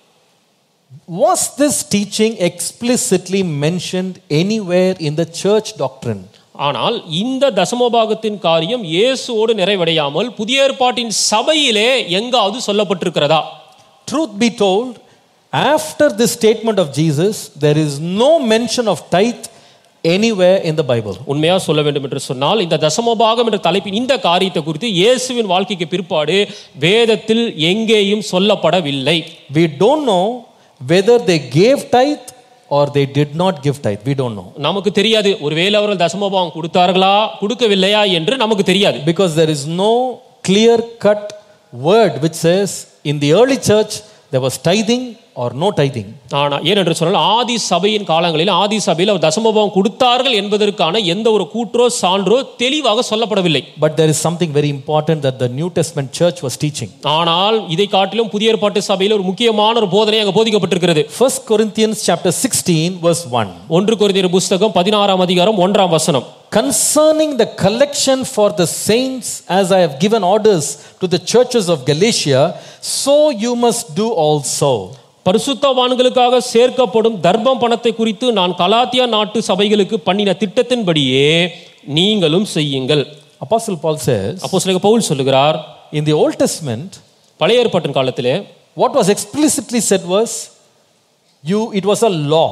was this teaching explicitly mentioned anywhere in the church doctrine? ஆனால் இந்த தசமபாகத்தின் காரியம் இயேசுவோடு நிறைவடையாமல் புதிய ஏற்பாட்டின் சபையிலே எங்காவது சொல்லப்பட்டிருக்கிறதா? Truth be told, after this statement of Jesus there is no mention of tithe anywhere in the Bible. உண்மையா சொல்ல வேண்டும் என்று சொன்னால், இந்த தசமபாகம் என்ற தலைப்பின் இந்த காரியத்தை குறித்து இயேசுவின் வாழ்க்கைக்கு பிற்பாடு வேதத்தில் எங்கேயும் சொல்லப்படவில்லை. We don't know whether they gave tithe or they did not give tithe. We don't know. நமக்கு தெரியாது, ஒருவேளை அவர்கள் தசமபாகம் கொடுத்தார்களா கொடுக்கவில்லையா என்று நமக்கு தெரியாது. Because there is no clear cut word which says in the early church there was tithing or no tithing. ஆனா ஏனென்று சொன்னால், ஆதி சபையின் காலங்களில் ஆதி சபையில் அவர் தசமபாகம் கொடுத்தார்கள் என்பதற்கான எந்த ஒரு கூற்றோ சான்றோ தெளிவாக சொல்லப்படவில்லை. But there is something very important that the New Testament church was teaching. ஆனால் இதை காட்டிலும் புதிய ஏற்பாட்டு சபையில் ஒரு முக்கியமான ஒரு போதனை அங்கே போதிக்கப்பட்டிருக்கிறது. 1 Corinthians chapter 16 verse 1. 1 கொரிந்தியர் புத்தகம் 16ஆம் அதிகாரம் 1ஆம் வசனம். Concerning the collection for the saints, as I have given orders to the churches of Galatia, so you must do also. பரிசுத்தவான்களுக்காக சேர்க்கப்படும் தர்மம் பணத்தை குறித்து நான் கலாத்தியா நாட்டு சபைகளுக்கு பண்ணின திட்டத்தின்படியே நீங்களும் செய்யுங்கள். Apostle Paul says, அப்போஸ்தலனாகிய பவுல் சொல்லுகிறார், in the Old Testament, பழைய ஏற்பாட்டின் காலத்திலே what was explicitly said was, it was a law.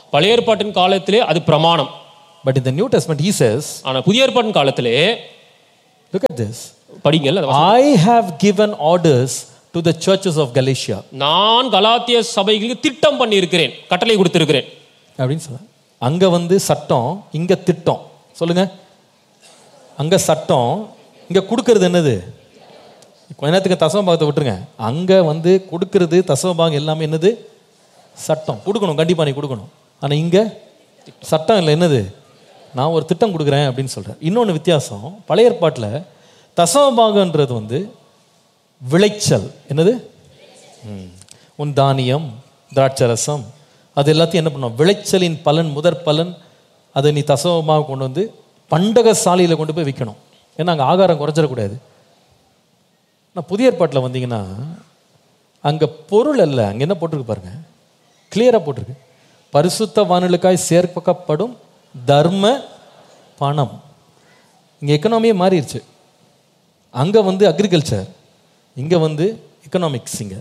பழைய ஏற்பாட்டின் காலத்திலே அது பிரமாணம். But in the New Testament he says, ஆனா புதிய ஏற்பாட்டின் காலத்திலே look at this. படிங்கள். I have given orders to the churches of Galatia. நான் கலாத்திய சபைகளுக்கு திட்டம் பண்ணி இருக்கிறேன், கட்டளை கொடுத்திருக்கிறேன் அப்படின்னு சொல்ல. அங்க வந்து சட்டம், இங்க திட்டம். சொல்லுங்க. அங்க சட்டம், இங்க கொடுக்கறது என்னது? கொஞ்ச நேரத்துக்கு தசமபாகத்தை விட்டுருங்க. அங்க வந்து கொடுக்கறது தசமபாகம் எல்லாமே என்னது? சட்டம். கொடுக்கணும், கண்டிப்பா நீ கொடுக்கணும். ஆனா இங்க சட்டம் இல்லை, என்னது? நான் ஒரு திட்டம் கொடுக்குறேன் அப்படின்னு சொல்றேன். இன்னொன்று வித்தியாசம், பழைய ஏற்பாட்டில் தசமபாகன்றது வந்து விளைச்சல். என்னது? உன் தானியம், திராட்சரசம், அது எல்லாத்தையும் என்ன பண்ணுவோம்? விளைச்சலின் பலன், முதற் பலன், அதை நீ தசமமாக கொண்டு வந்து பண்டக சாலையில் கொண்டு போய் விற்கணும். ஏன்னா அங்கே ஆகாரம் குறைஞ்சிடக்கூடாது. நான் புதிய ஏற்பாட்டில் வந்தீங்கன்னா அங்கே பொருள் அல்ல, அங்கே என்ன போட்டிருக்கு பாருங்க, கிளியராக போட்டிருக்கு. பரிசுத்தவான்களுக்காய் சேர்க்கப்படும் தர்ம பணம். இங்கே எக்கனாமியே மாறிடுச்சு. அங்கே வந்து அக்ரிகல்ச்சர், இங்கே வந்து எக்கனாமிக்ஸ். இங்கே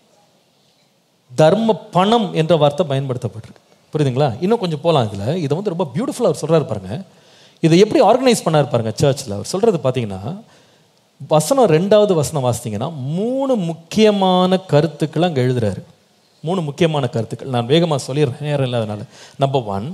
தர்ம பணம் என்ற வார்த்தை பயன்படுத்தப்பட்டிருக்கு. புரியுதுங்களா? இன்னும் கொஞ்சம் போகலாம் இதில். இதை வந்து ரொம்ப பியூட்டிஃபுல்லாக அவர் சொல்கிறார் பாருங்க. இதை எப்படி ஆர்கனைஸ் பண்ணார் பாருங்க சர்ச்சில். அவர் சொல்கிறது பார்த்தீங்கன்னா, வசனம் 2வது வசனம் வாசித்தீங்கன்னா 3 முக்கியமான கருத்துக்கள் அங்கே எழுதுறாரு. 3 முக்கியமான கருத்துக்கள். நான் வேகமாக சொல்லிடுறேன், நேரம் இல்லாதனால. Number 1,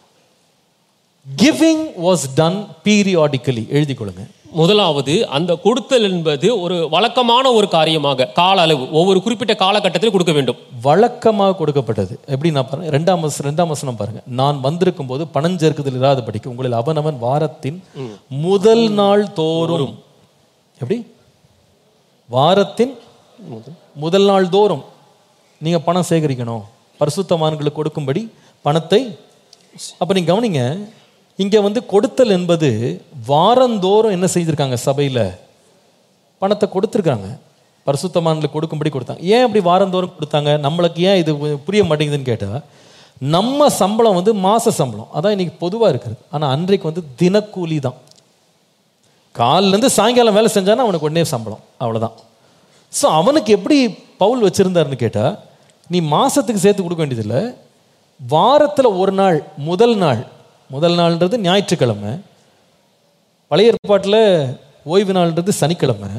giving was done periodically. எழுதி கொள்ளுங்க. முதலாவது, அந்த கொடுத்தல் என்பது ஒரு வழக்கமான ஒரு காரியமாக, கால அளவு, ஒவ்வொரு குறிப்பிட்ட காலகட்டத்தில் கொடுக்க வேண்டும். வழக்கமாக கொடுக்கப்பட்டது. எப்படி நான் பாருங்க, 2ஆம் வசனம் பாருங்க. நான் வந்திருக்கும் போது பணம் சேர்க்குதல் இராதபடிக்கு உங்களில் அவனவன் வாரத்தின் முதல் நாள் தோறும். எப்படி? வாரத்தின் முதல் நாள் தோறும் நீங்க பணம் சேகரிக்கணும், பரிசுத்தவான்களுக்கு கொடுக்கும்படி பணத்தை. அப்ப நீங்க கவனிங்க, இங்க வந்து கொடுத்தல் என்பது வாரந்தோறும் என்ன செய்திருக்காங்க? சபையில பணத்தை கொடுத்துருக்காங்க, பரிசுத்தவான்களுக்கு கொடுக்கும்படி கொடுத்தாங்க. ஏன் அப்படி வாரந்தோறும் கொடுத்தாங்க? நம்மளுக்கு ஏன் இது புரிய மாட்டேங்குதுன்னு கேட்டா, நம்ம சம்பளம் வந்து மாச சம்பளம், அதான் இன்னைக்கு பொதுவா இருக்கிறது. ஆனா அன்றைக்கு வந்து தினக்கூலி தான். காலிலேருந்து சாயங்காலம் வேலை செஞ்சானா அவனுக்கு உடனே சம்பளம், அவ்வளோதான். ஸோ அவனுக்கு எப்படி பவுல் வச்சுருந்தாருன்னு கேட்டால், நீ மாதத்துக்கு சேர்த்து கொடுக்க வேண்டியதில்லை, வாரத்தில் ஒரு நாள், முதல் நாள்ன்றது ஞாயிற்றுக்கிழமை, பழைய ஏற்பாட்டில் ஓய்வு நாள்ன்றது சனிக்கிழமை.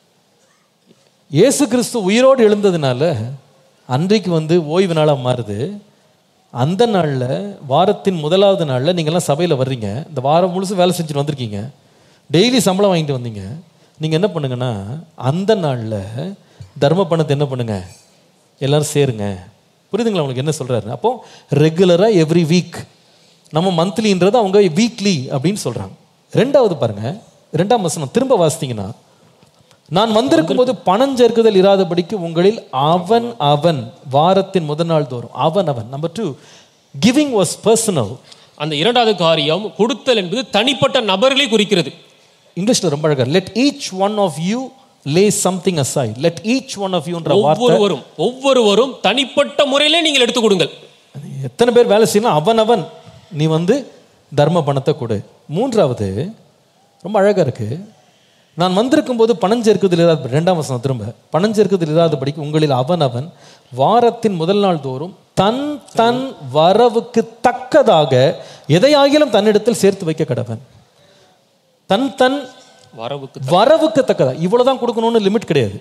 இயேசு கிறிஸ்து உயிரோடு எழுந்ததுனால அன்றைக்கு வந்து ஓய்வு நாளாக மாறுது. அந்த நாளில், வாரத்தின் முதலாவது நாளில் நீங்கள்லாம் சபையில் வர்றீங்க, இந்த வாரம் முழுசும் வேலை செஞ்சுட்டு வந்திருக்கீங்க, டெய்லி சம்பளம் வாங்கிட்டு வந்தீங்க. நீங்கள் என்ன பண்ணுங்கன்னா, அந்த நாளில் தர்ம பணத்தை என்ன பண்ணுங்க, எல்லாரும் சேருங்க. புரியுதுங்களா உங்களுக்கு என்ன சொல்கிறாரு? அப்போ ரெகுலராக எவ்ரி வீக், நம்ம மந்த்லின்றது அவங்க வீக்லி அப்படின்னு சொல்கிறாங்க. 2வது பாருங்க, 2ஆம் வசனம் திரும்ப வாசித்தீங்கன்னா, நான் வந்திருக்கும் போது பணம் சேர்க்குதல் இராதபடிக்கு உங்களில் அவன் வாரத்தின் முதல் நாள் தோறும். அவன். Number 2, giving was personal. அந்த 2வது காரியம், கொடுத்தல் என்பது தனிப்பட்ட நபர்களை குறிக்கிறது. இங்கிலீஷ்ல ரொம்ப அழகா, let each one of you lay something aside. let each one of you என்ற வார்த்தை, ஒவ்வொருவரும் தனிப்பட்ட முறையிலே நீங்கள் எடுத்து கொடுங்கள். எத்தனை பேர் வேலை செய்யலாம், அவன் நீ வந்து தர்ம பணத்தை கொடு. 3வது ரொம்ப அழகா இருக்கு, நான் வந்திருக்கும் போது பணம் சேர்க்குதல் இராத, 2ஆம் வசனம் திரும்ப, பணம் சேர்க்குதல் இராதபடிக்கு உங்களில் அவன் வாரத்தின் முதல் நாள் தோறும் தன் வரவுக்கு தக்கதாக எதையாகிலும் தன்னிடத்தில் சேர்த்து வைக்க கடவன். தன் வரவுக்கு தக்கதா. இவ்வளவுதான் கொடுக்கணும்னு லிமிட் கிடையாது.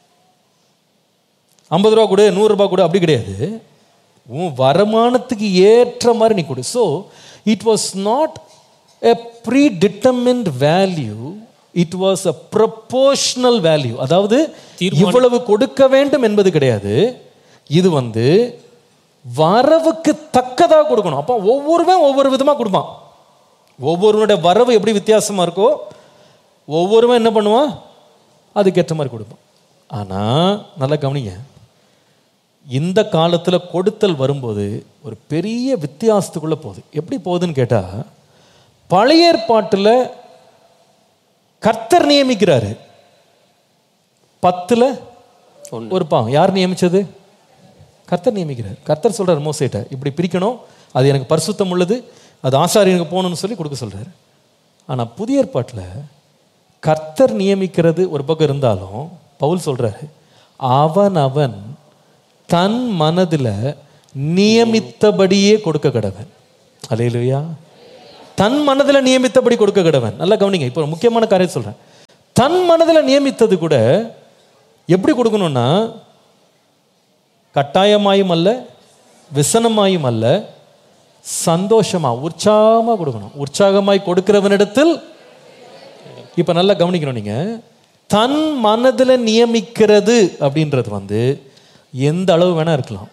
50 ரூபா கொடு, 100 ரூபாய் கொடு, அப்படி கிடையாது. உன் வருமானத்துக்கு ஏற்ற மாதிரி நீ கொடு. So it was not a ப்ரீடிட்டர்மின்ட் value, it was a proportional value. அதாவது இவ்வளவு கொடுக்க வேண்டும் என்பது கிடையாது, இது வந்து வரவுக்கு தக்கதாக கொடுக்கணும். அப்போ ஒவ்வொருவன் ஒவ்வொரு விதமாக கொடுப்பான். ஒவ்வொருவனுடைய வரவு எப்படி வித்தியாசமாக இருக்கோ, ஒவ்வொருவன் என்ன பண்ணுவான், அதுக்கேற்ற மாதிரி கொடுப்பான். ஆனால் நல்லா கவனிங்க, இந்த காலத்தில் கொடுத்தல் வரும்போது ஒரு பெரிய வித்தியாசத்துக்குள்ளே போகுது. எப்படி போகுதுன்னு கேட்டால், பழைய ஏற்பாட்டில் கர்த்தர் நியமிக்கிறாரு, 10ல் ஒரு பாகம். யார் நியமிச்சது? கர்த்தர் நியமிக்கிறார். கர்த்தர் சொல்கிறார் மோசேட்ட, இப்படி பிரிக்கணும், அது எனக்கு பரிசுத்தம் உள்ளது, அது ஆசாரியனுக்கு போகணும்னு சொல்லி கொடுக்க சொல்கிறார். ஆனால் புதிய ஏற்பாட்டில் கர்த்தர் நியமிக்கிறது ஒரு பக்கம் இருந்தாலும், பவுல் சொல்கிறாரு, அவன் தன் மனதில் நியமித்தபடியே கொடுக்க கடவன். அல்லேலூயா. தன் மனதில் நியமித்தபடி கொடுக்க கடவன். நல்லா கவனிங்க, இப்போ முக்கியமான காரியம் சொல்றேன். தன் மனதில் நியமித்தது கூட எப்படி கொடுக்கணும்னா, கட்டாயமாயும் அல்ல, விசனமாயும் அல்ல, சந்தோஷமா உற்சாகமா கொடுக்கணும். உற்சாகமாய் கொடுக்கிறவனிடத்தில், இப்ப நல்லா கவனிக்கணும், நீங்க தன் மனதில் நியமிக்கிறது அப்படின்றது எந்த அளவு வேணா இருக்கலாம்,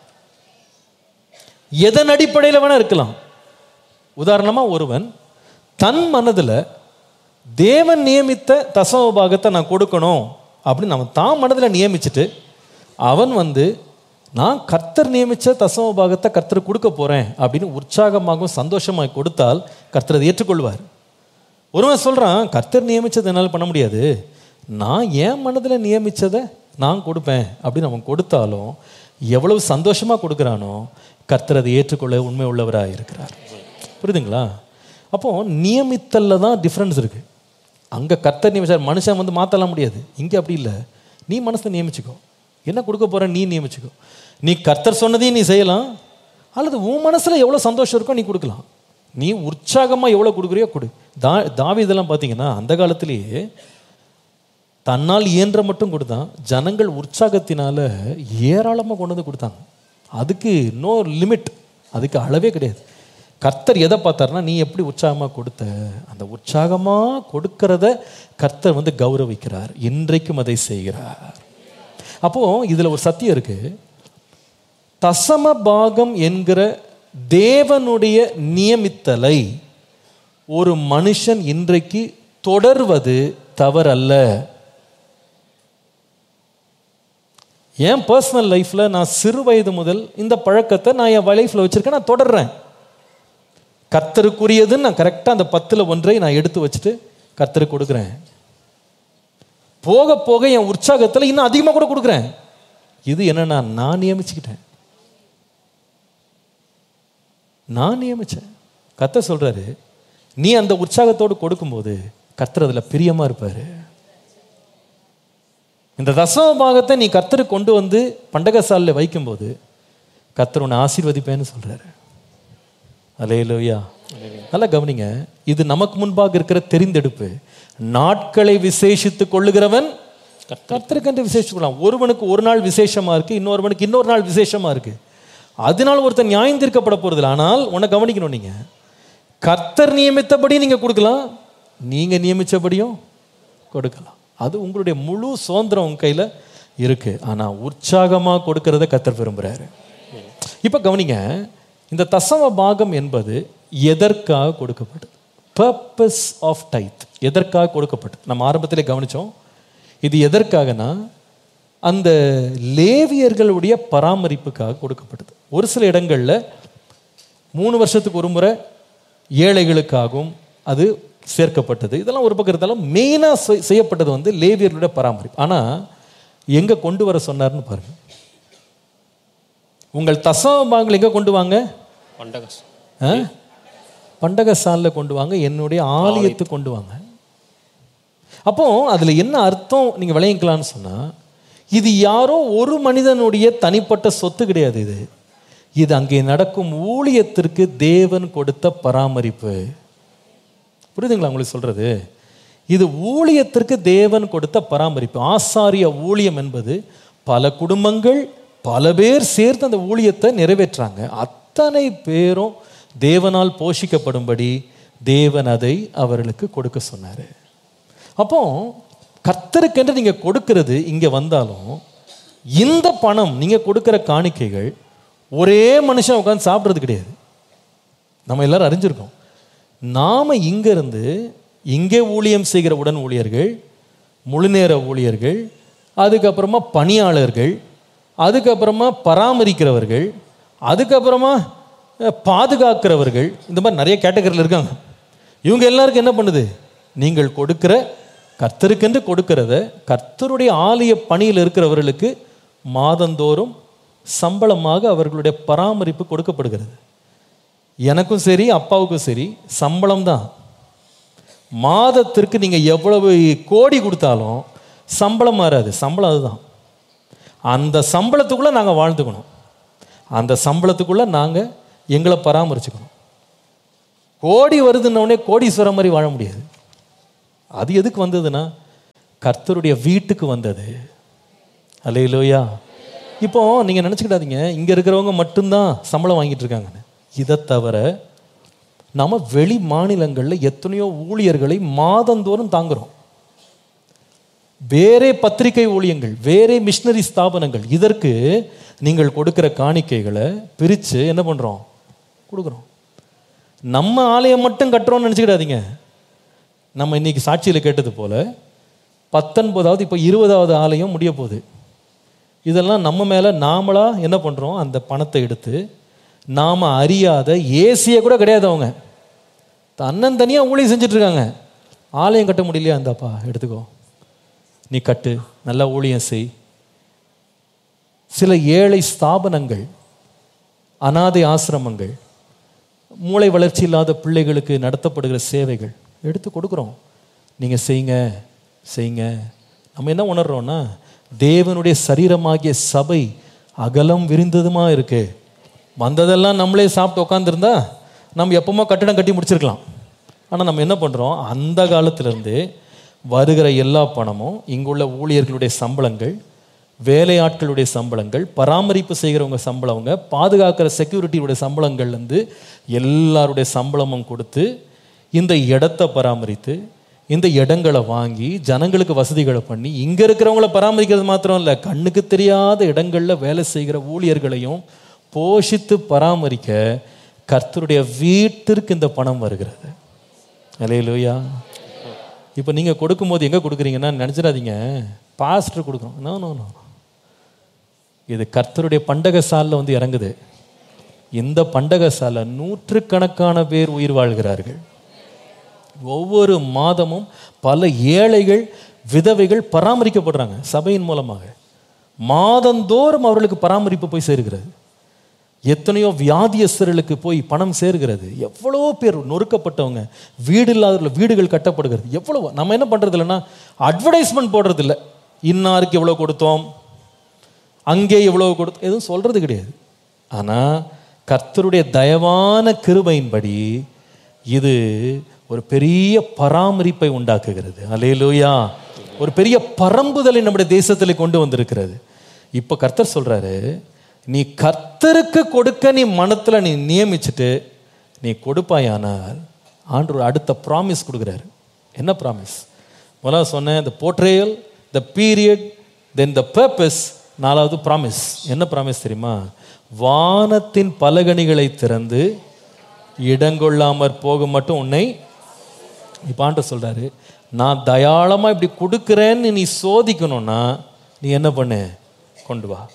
எதன் அடிப்படையில் வேணா இருக்கலாம். உதாரணமா, ஒருவன் தன் மனதில் தேவன் நியமித்த தசம பாகத்தை நான் கொடுக்கணும் அப்படின்னு அவன் தான் மனதில் நியமிச்சுட்டு அவன் நான் கர்த்தர் நியமித்த தசம பாகத்தை கர்த்தர் கொடுக்க போறேன் அப்படின்னு உற்சாகமாகவும் சந்தோஷமாக கொடுத்தால் கர்த்தர் அதை ஏற்றுக்கொள்வார். ஒருவன் சொல்றான், கர்த்தர் நியமிச்சதை என்னால் பண்ண முடியாது, நான் என் மனதில் நியமிச்சதை நான் கொடுப்பேன் அப்படின்னு அவன் கொடுத்தாலும் எவ்வளவு சந்தோஷமாக கொடுக்குறானோ கர்த்தர் அதை ஏற்றுக்கொள்ள உண்மை உள்ளவராக இருக்கிறார். புரியுதுங்களா? அப்போ நியமித்தல்ல தான் டிஃப்ரென்ஸ் இருக்கு. அங்கே கர்த்தர் நியமிச்சார், மனுஷன் மாற்றலாம் முடியாது. இங்கே அப்படி இல்லை, நீ மனசை நியமிச்சுக்கோ, என்ன கொடுக்க போற நீ நியமிச்சுக்கோ. நீ கர்த்தர் சொன்னதையும் நீ செய்யலாம், அல்லது உன் மனசுல எவ்வளவு சந்தோஷம் இருக்கோ நீ கொடுக்கலாம். நீ உற்சாகமா எவ்வளவு கொடுக்குறியோ கொடு. தாவீதெல்லாம் பார்த்தீங்கன்னா அந்த காலத்திலேயே தன்னால் இயன்ற மட்டும் கொடுத்தான். ஜனங்கள் உற்சாகத்தினால ஏராளமாக கொண்டு வந்து கொடுத்தாங்க. அதுக்கு நோ லிமிட், அதுக்கு அளவே கிடையாது. கர்த்தர் எதை பார்த்தாருன்னா, நீ எப்படி உற்சாகமாக கொடுத்த, அந்த உற்சாகமாக கொடுக்கறத கர்த்தர் கௌரவிக்கிறார், இன்றைக்கும் அதை செய்கிறார். அப்போ இதுல ஒரு சத்தியம் இருக்கு. தசம பாகம் என்கிற தேவனுடைய நியமித்தலை ஒரு மனுஷன் இன்றைக்கு தொடர்வது தவறல்ல. என் பர்சனல் லைஃப்ல நான் சிறு வயது முதல் இந்த பழக்கத்தை நான் என் லைஃப்ல வச்சிருக்கேன், நான் தொடர்றேன். கர்த்தருக்குரியதுன்னு நான் கரெக்டாக அந்த 10ல் 1 நான் எடுத்து வச்சுட்டு கர்த்தருக்கு கொடுக்குறேன். போக போக என் உற்சாகத்தில் இன்னும் அதிகமாக கூட கொடுக்குறேன். இது என்னன்னா, நான் நியமிச்சுக்கிட்டேன், நான் நியமிச்சேன். கர்த்தர் சொல்றாரு, நீ அந்த உற்சாகத்தோடு கொடுக்கும்போது கர்த்தர் அதில் பிரியமா இருப்பாரு. இந்த தசம பாகத்தை நீ கர்த்தருக்கு கொண்டு பண்டகசாலையில் வைக்கும்போது கர்த்தர் உன்னை ஆசீர்வதிப்பேன்னு சொல்றாரு. அல்லேலூயா. நல்லா கவனிங்க, இது நமக்கு முன்பாக இருக்கிற தெரிந்தெடுப்பு. நாட்களை விசேஷித்து கொள்ளுகிறவன் கர்த்தருக்கு விசேஷிக்கலாம். ஒருவனுக்கு ஒரு நாள் விசேஷமா இருக்கு, இன்னொருவனுக்கு இன்னொரு நாள் விசேஷமா இருக்கு. அதனால ஒருத்தர் நியாயம் தீர்க்கப்பட போறதில்லை. ஆனால் உன்னை கவனிக்கணும், நீங்க கர்த்தர் நியமித்தபடி நீங்க கொடுக்கலாம், நீங்க நியமிச்சபடியும் கொடுக்கலாம். அது உங்களுடைய முழு சுதந்திரம் உங்க கையில இருக்கு. ஆனா உற்சாகமா கொடுக்கறத கர்த்தர் விரும்புறாரு. இப்ப கவனிங்க, இந்த தசம பாகம் என்பது எதற்காக கொடுக்கப்பட்டது? Purpose of tithe. எதற்காக கொடுக்கப்பட்டது? நம்ம ஆரம்பத்திலே கவனிச்சோம். இது எதற்காகனா, அந்த லேவியர்களுடைய பராமரிப்புக்காக கொடுக்கப்பட்டது. ஒரு சில இடங்களில் 3 வருஷத்துக்கு ஒரு முறை ஏழைகளுக்காகவும் அது சேர்க்கப்பட்டது. இதெல்லாம் ஒரு பக்கம் இருந்தாலும் மெயினாக செய்யப்பட்டது லேவியர்களுடைய பராமரிப்பு. ஆனால் எங்கே கொண்டு வர சொன்னார்னு பாருங்க. உங்கள் தசம பாகங்கள் எங்கே கொண்டு வாங்க? பண்டகசாலையில் கொண்டு வாங்க, என்னுடைய ஆலயத்துக்கு கொண்டு வாங்க. அப்போ அதில் என்ன அர்த்தம் நீங்கள் விளையிக்கலான்னு சொன்னால், இது யாரோ ஒரு மனிதனுடைய தனிப்பட்ட சொத்து கிடையாது. இது அங்கே நடக்கும் ஊழியத்திற்கு தேவன் கொடுத்த பராமரிப்பு. புரியுதுங்களா உங்களுக்கு சொல்றது? இது ஊழியத்திற்கு தேவன் கொடுத்த பராமரிப்பு. ஆசாரிய ஊழியம் என்பது பல குடும்பங்கள் பல பேர் சேர்த்து அந்த ஊழியத்தை நிறைவேற்றாங்க. அத்தனை பேரும் தேவனால் போஷிக்கப்படும்படி தேவன் அதை அவர்களுக்கு கொடுக்க சொன்னார். அப்போ கர்த்தருக்கென்று நீங்க கொடுக்கிறது இங்க வந்தாலும், இந்த பணம் நீங்க கொடுக்கிற காணிக்கைகள் ஒரே மனுஷன் உட்காந்து சாப்பிட்றது கிடையாது. நம்ம எல்லாரும் அறிஞ்சிருக்கோம். நாம இங்க இருந்து இங்கே ஊழியம் செய்கிற உடன் ஊழியர்கள், முழுநேர ஊழியர்கள், அதுக்கப்புறமா பணியாளர்கள், அதுக்கப்புறமா பராமரிக்கிறவர்கள், அதுக்கப்புறமா பாதுகாக்கிறவர்கள், இந்த மாதிரி நிறைய கேட்டகரியில் இருக்காங்க. இவங்க எல்லாருக்கும் என்ன பண்ணுது? நீங்கள் கொடுக்கிற கர்த்தருக்கென்று கொடுக்கிறத கர்த்தருடைய ஆலய பணியில் இருக்கிறவர்களுக்கு மாதந்தோறும் சம்பளமாக அவர்களுடைய பராமரிப்பு கொடுக்கப்படுகிறது. எனக்கும் சரி அப்பாவுக்கும் சரி சம்பளம் தான். மாதத்திற்கு நீங்க எவ்வளவு கோடி கொடுத்தாலும் சம்பளம் மாறாது. சம்பளம் அதுதான். அந்த சம்பளத்துக்குள்ள நாங்கள் வாழ்ந்துக்கணும். அந்த சம்பளத்துக்குள்ள நாங்கள் எங்களை பராமரிச்சுக்கணும். கோடி வருதுன்னொடனே கோடீஸ்வரம் மாதிரி வாழ முடியாது. அது எதுக்கு வந்ததுன்னா கர்த்தருடைய வீட்டுக்கு வந்தது. அல்லேலூயா. இப்போ நீங்கள் நினச்சிக்கிடாதீங்க இங்கே இருக்கிறவங்க மட்டும்தான் சம்பளம் வாங்கிட்டு இருக்காங்கன்னு. இதை தவிர நம்ம வெளி மாநிலங்களில் எத்தனையோ ஊழியர்களை மாதந்தோறும் தாங்குறோம். வேறே பத்திரிகை ஊழியங்கள், வேறே மிஷினரி ஸ்தாபனங்கள், இதற்கு நீங்கள் கொடுக்கிற காணிக்கைகளை பிரித்து என்ன பண்ணுறோம்? கொடுக்குறோம். நம்ம ஆலயம் மட்டும் கட்டுறோம்னு நினச்சிக்கிடாதீங்க. நம்ம இன்னைக்கு சாட்சியில் கேட்டது போல 19வது இப்போ 20வது ஆலயம் முடிய போகுது. இதெல்லாம் நம்ம மேலே நாமளாக என்ன பண்ணுறோம்? அந்த பணத்தை எடுத்து நாம் அறியாத ஏசியை கூட கிடையாது, அவங்க தன்னந்தனியாக ஊழியம் செஞ்சிட்ருக்காங்க. ஆலயம் கட்ட முடியலையா? இந்தாப்பா எடுத்துக்கோ, நீ கட்டு, நல்லா ஊழியம் செய். சில ஏழை ஸ்தாபனங்கள், அனாதை ஆசிரமங்கள், மூளை வளர்ச்சி இல்லாத பிள்ளைகளுக்கு நடத்தப்படுகிற சேவைகள் எடுத்து கொடுக்குறோம். நீங்கள் செய்யுங்க செய்யுங்க. நம்ம என்ன உணர்றோன்னா தேவனுடைய சரீரமாகிய சபை அகலம் விரிந்ததுமா இருக்கு. வந்ததெல்லாம் நம்மளே சாப்பிட்டு உட்காந்துருந்தா நம்ம எப்பவுமே கட்டிடம் கட்டி முடிச்சிருக்கலாம். ஆனால் நம்ம என்ன பண்ணுறோம்? அந்த காலத்திலேருந்து வருகிற எல்லா பணமும் இங்குள்ள ஊழியர்களுடைய சம்பளங்கள், வேலையாட்களுடைய சம்பளங்கள், பராமரிப்பு செய்கிறவங்க சம்பளவங்க, பாதுகாக்கிற செக்யூரிட்டியுடைய சம்பளங்கள்லேருந்து எல்லாருடைய சம்பளமும் கொடுத்து இந்த இடத்தை பராமரித்து, இந்த இடங்களை வாங்கி ஜனங்களுக்கு வசதிகளை பண்ணி, இங்கே இருக்கிறவங்கள பராமரிக்கிறது மாத்திரம் இல்லை, கண்ணுக்கு தெரியாத இடங்களில் வேலை செய்கிற ஊழியர்களையும் போஷித்து பராமரிக்க கர்த்தருடைய வீட்டிற்கு இந்த பணம் வருகிறது. அல்லேலூயா. இப்போ நீங்கள் கொடுக்கும்போது எங்கே கொடுக்குறீங்கன்னா நினச்சிடாதீங்க பாஸ்டர் கொடுக்குறோம். நோ நோ நோ, இது கர்த்தருடைய பண்டக சாலில் வந்து இறங்குது. இந்த பண்டக சாலை நூற்றுக்கணக்கான பேர் உயிர் வாழ்கிறார்கள். ஒவ்வொரு மாதமும் பல ஏழைகள், விதவைகள் பராமரிக்கப்படுறாங்க சபையின் மூலமாக. மாதந்தோறும் அவர்களுக்கு பராமரிப்பு போய் சேர்கிறது. எத்தனையோ வியாதியஸ்தர்களுக்கு போய் பணம் சேர்கிறது. எவ்வளோ பேர் நொறுக்கப்பட்டவங்க, வீடு இல்லாதவர்கள் வீடுகள் கட்டப்படுகிறது. எவ்வளோ நம்ம என்ன பண்ணுறது இல்லைன்னா அட்வர்டைஸ்மெண்ட் போடுறது இல்லை. இன்னாருக்கு எவ்வளோ கொடுத்தோம், அங்கே எவ்வளோ கொடுத்தோம், எதுவும் சொல்கிறது கிடையாது. ஆனால் கர்த்தருடைய தயவான கிருபையின்படி இது ஒரு பெரிய பராமரிப்பை உண்டாக்குகிறது. அல்லேலூயா. ஒரு பெரிய பரம்புதலை நம்முடைய தேசத்தில் கொண்டு வந்திருக்கிறது. இப்போ கர்த்தர் சொல்கிறாரு, நீ கர்த்தருக்கு கொடுக்க நீ மனத்தில் நீ நியமிச்சுட்டு நீ கொடுப்பாயானால் ஆண்டவர் அடுத்த ப்ராமிஸ் கொடுக்குறாரு. என்ன ப்ராமிஸ்? முதல்ல சொன்னேன், த portrayal, the period, then the purpose. 4வது ப்ராமிஸ். என்ன ப்ராமிஸ் தெரியுமா? வானத்தின் பலகணிகளை திறந்து இடங்கொள்ளாமற் போக மட்டும் உன்னை. இப்போ ஆண்டவர் சொல்றாரு, நான் தயாளமா இப்படி கொடுக்குறேன்னு நீ சோதிக்கணும்னா நீ என்ன பண்ணு? கொண்டு வா,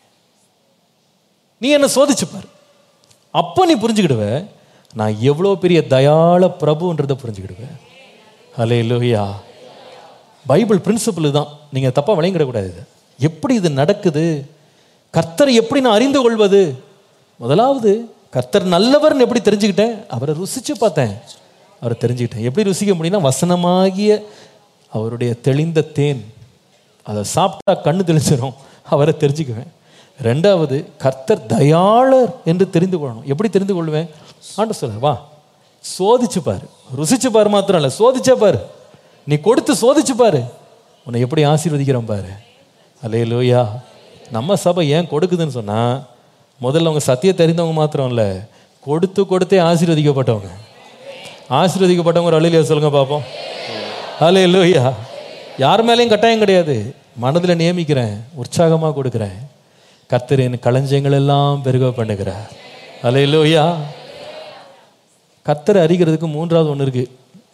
நீ என்ன சோதிச்சுப்பார். அப்போ நீ புரிஞ்சுக்கிடுவ நான் எவ்வளோ பெரிய தயாள பிரபுன்றதை புரிஞ்சுக்கிடுவேன். அல்லேலூயா. பைபிள் பிரின்சிபிள் தான், நீங்கள் தப்பாக விளங்கிடக்கூடாது. இது எப்படி இது நடக்குது, கர்த்தரை எப்படி நான் அறிந்து கொள்வது? முதலாவது கர்த்தர் நல்லவர்னு எப்படி தெரிஞ்சுக்கிட்டேன்? அவரை ருசிச்சு பார்த்தேன், அவரை தெரிஞ்சுக்கிட்டேன். எப்படி ருசிக்க முடியும்னா வசனமாகிய அவருடைய தெளிந்த தேன், அதை சாப்பிட்டா கண்ணு தெளிச்சிடும், அவரை தெரிஞ்சுக்குவேன். 2வது கர்த்தர் தயாளர் என்று தெரிந்து கொள்ளணும். எப்படி தெரிந்து கொள்வேன்? ஆண்டவர் சொல்ல, வா சோதிச்சு பாரு. ருசிச்சு பாரு மாத்திரம் இல்லை, சோதிச்சா பாரு. நீ கொடுத்து சோதிச்சு பாரு, உன்னை எப்படி ஆசீர்வதிக்கிறோம் பாரு. அல்லேலூயா. நம்ம சபை ஏன் கொடுக்குதுன்னு சொன்னால், முதல்ல அவங்க சத்தியத்தை தெரிந்தவங்க மாத்திரம் இல்லை, கொடுத்து கொடுத்தே ஆசீர்வதிக்கப்பட்டவங்க. ஆசீர்வதிக்கப்பட்டவங்க ஒரு அல்லேலூயா சொல்லுங்க பார்ப்போம். அல்லேலூயா. யார் மேலேயும் கட்டாயம் கிடையாது, மனதில் நியமிக்கிறேன், உற்சாகமாக கொடுக்குறேன். கர்த்தரின் களஞ்சியங்கள் எல்லாம் பெருக பண்ணுகிறார். அல்லேலூயா. கர்த்தரை அறிகிறதுக்கு 3வது ஒன்று இருக்கு.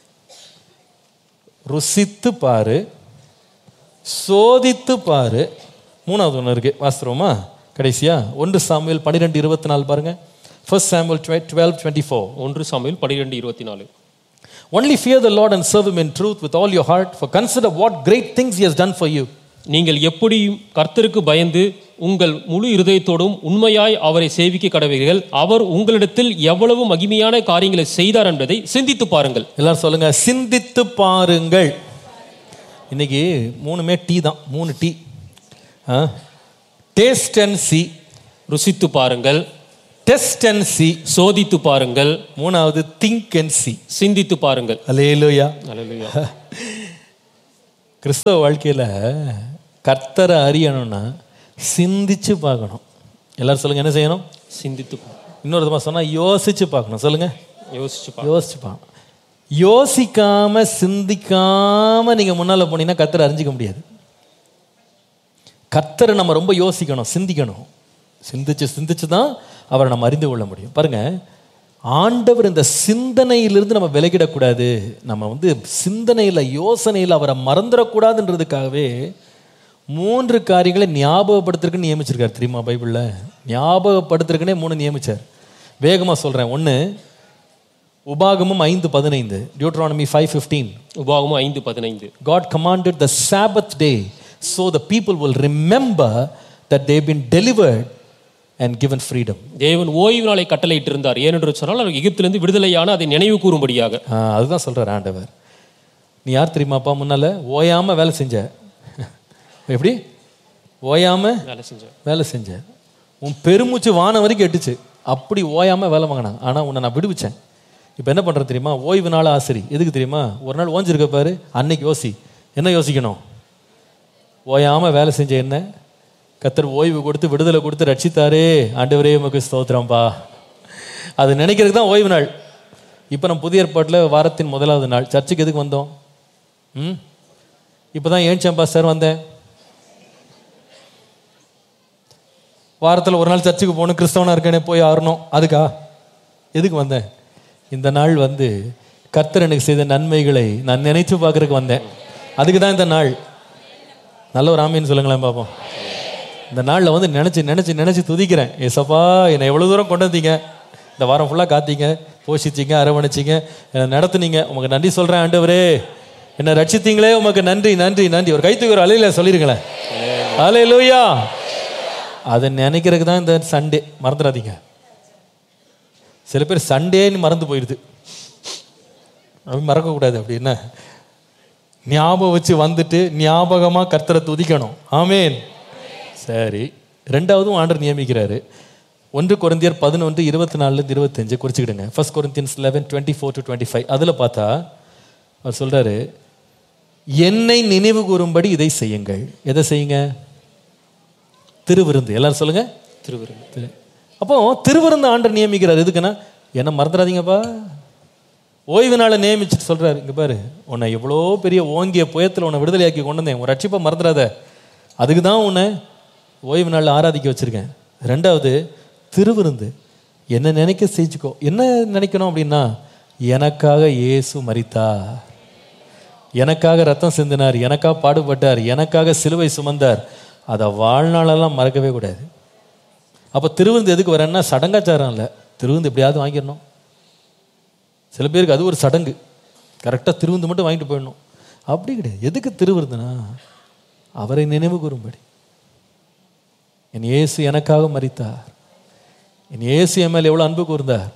ருசித்து பாரு, சோதித்து பாரு. 3வது ஒன்று இருக்கு. வாஸ்தவமா கடைசியா 1 சாமுவேல் 12:24 பாருங்க. 1 Samuel 12:24. 1 Samuel 12:24. Only fear the Lord and serve him in truth with all your heart, for consider what great things he has done for you. நீங்கள் எப்படியும் கர்த்தருக்கு பயந்து உங்கள் முழு இருதயத்தோடும் உண்மையாய் அவரை சேவிக்க கடவீர்கள். அவர் உங்களிடத்தில் எவ்வளவு மகிமையான காரியங்களை செய்தார் என்பதை சிந்தித்து பாருங்கள். எல்லாரும் சொல்லுங்க, சிந்தித்து பாருங்கள். இன்னைக்கு 3 டீ தான், 3 டீ. டேஸ்ட் அண்ட் சி, ருசித்து பாருங்கள். Test and see. சோதித்து பாருங்கள். மூணாவது திங்க் அண்ட் see. சிந்தித்து பாருங்கள். அல்லேலூயா. அல்லேலூயா. கிறிஸ்தவ வாழ்க்கையில் கர்த்தரை அறியணும்னா சிந்திச்சு பார்க்கணும். எல்லாரும் சொல்லுங்க, என்ன செய்யணும்? சிந்தித்து. இன்னொரு விதமாக சொன்னால் யோசிச்சு பார்க்கணும். சொல்லுங்க, யோசிச்சு பார்க்கணும். யோசிக்காம சிந்திக்காம நீங்க முன்னால போனீங்கன்னா கர்த்தரை அறிஞ்சிக்க முடியாது. கர்த்தரை நம்ம ரொம்ப யோசிக்கணும், சிந்திக்கணும். சிந்திச்சு தான் அவரை நம்ம அறிந்து கொள்ள முடியும். பாருங்க, ஆண்டவர் இந்த சிந்தனையிலிருந்து நம்ம விலகிடக்கூடாது. நம்ம சிந்தனையில் யோசனையில் அவரை மறந்துடக்கூடாதுன்றதுக்காகவே 3 காரியங்களை ஞாபகப்படுத்துறதுக்குன்னு நியமிச்சிருக்காரு. தெரியுமா? பைபிளில் ஞாபகப்படுத்துறதுக்குன்னே 3 நியமிச்சார். வேகமாக சொல்கிறேன். 1 உபாகமம் 5:15, Deuteronomy 5:15. உபாகமம் 5:15. God commanded the Sabbath day so the people will remember that they've been delivered and given freedom. தேவன் ஓய்வு நாளை கட்டளையிட்டு இருந்தார். ஏனென்று சொன்னால் அவர் எகிப்திலிருந்து விடுதலையான அதை நினைவு கூறும்படியாக. அதுதான் சொல்றார் ஆண்டவர். நீ யார் தெரியுமாப்பா? முன்னால ஓயாம வேலை செஞ்ச. எப்படி ஓயாம வேலை செஞ்ச? உன் பெருமூச்சு வானம் வரைக்கும் எட்டுச்சு. அப்படி ஓயாம வேலை வாங்கினாங்க. ஆனா உன்னை நான் விடுவிச்சேன். இப்போ என்ன பண்றது தெரியுமா? ஓய்வு நாள் ஆசிரி. எதுக்கு தெரியுமா? ஒரு நாள் ஓஞ்சிருக்க பாரு, அன்னைக்கு யோசி. என்ன யோசிக்கணும்? ஓயாம வேலை செஞ்ச என்ன கர்த்தர் ஓய்வு கொடுத்து விடுதலை கொடுத்து ரட்சித்தாரே, ஆண்டவரே உமக்கு ஸ்தோத்திரம்பா. அது நினைக்கிறதுக்கு தான் ஓய்வு நாள். இப்போ நம்ம புதிய ஏற்பாட்டில் வாரத்தின் முதலாவது நாள் சர்ச்சுக்கு எதுக்கு வந்தோம்? இப்போ தான் ஏன்ச்சம்பா சார் வந்தேன். வாரத்தில் ஒரு நாள் சர்ச்சுக்கு போகணும், கிறிஸ்தவனாக இருக்கேனே போய் ஆறணும். அதுக்கா எதுக்கு வந்தேன்? இந்த நாள் கர்த்தர் எனக்கு செய்த நன்மைகளை நான் நினைச்சு பார்க்கறதுக்கு வந்தேன். அதுக்கு தான் இந்த நாள். நல்ல ஒரு ஆமீன்னு சொல்லுங்களேன் பார்ப்போம். இந்த நாளில் நினச்சி துதிக்கிறேன். ஏசப்பா, என்னை எவ்வளோ தூரம் கொண்டு வந்தீங்க, இந்த வாரம் ஃபுல்லாக காத்தீங்க, போஷிச்சிங்க, அரவணைச்சிங்க, என்னை நடத்துனீங்க. உமக்கு நன்றி சொல்கிறேன் ஆண்டவரே. என்னை ரட்சித்தீங்களே, உமக்கு நன்றி நன்றி நன்றி. ஒரு கைத்துக்கு ஒரு அலையில சொல்லிருங்களேன். அல்லேலூயா. அதை நினைக்கிறதுக்கு தான் இந்த சண்டே. மறந்துடாதீங்க. சில பேர் சண்டேன்னு மறந்து போயிடுது. அப்படி மறக்கக்கூடாது. அப்படின்னா ஞாபகம் வச்சு வந்துட்டு ஞாபகமாக கர்த்தரை துதிக்கணும். ஆமேன். சரி, 2வதும் ஆண்டவர் நியமிக்கிறாரு. 1 கொரிந்தியர் 11:24-25 குறிச்சுக்கிடுங்க. 1 Corinthians 11:24-25. அதில் பார்த்தா அவர் சொல்றாரு, என்னை நினைவு கூறும்படி இதை செய்யுங்கள். எதை செய்யுங்க? திருவிருந்து. எல்லாரும் சொல்லுங்க, திருவிருந்து. அப்போ திருவிருந்து ஆண்டவர் நியமிக்கிறார். எதுக்குன்னா, என்ன மறந்துடாதீங்கப்பா. ஓய்வு நாளை நியமிச்சுட்டு சொல்றாரு, இங்க பாரு, உன்னை எவ்வளோ பெரிய ஓங்கிய புயத்தில் உன்னை விடுதலையாக்கி கொண்டு வந்தேன், உன் ரட்சிப்பை மறந்துடாத. அதுக்கு தான் உன்னை ஓய்வு நாளில் ஆராதிக்க வச்சிருக்கேன். 2வது திருவிருந்து. என்ன நினைக்க செஞ்சுக்கோ. என்ன நினைக்கணும் அப்படின்னா, எனக்காக இயேசு மரித்தார், எனக்காக ரத்தம் சிந்தினார், எனக்காக பாடுபட்டார், எனக்காக சிலுவை சுமந்தார். அதை வாழ்நாளெல்லாம் மறக்கவே கூடாது. அப்போ திருவிருந்து எதுக்கு வரேன்னா, சடங்காச்சாரம் இல்லை. திருவிருந்து எப்படியாவது வாங்கிடணும். சில பேருக்கு அது ஒரு சடங்கு. கரெக்டாக திருவிருந்து மட்டும் வாங்கிட்டு போயிடணும். அப்படி கிடையாது. எதுக்கு திருவிருந்துனா, அவரை நினைவு கூறும்படி. என் இயேசு எனக்காக மரித்தார், என் இயேசு என் மேல் எவ்வளோ அன்பு கூர்ந்தார்,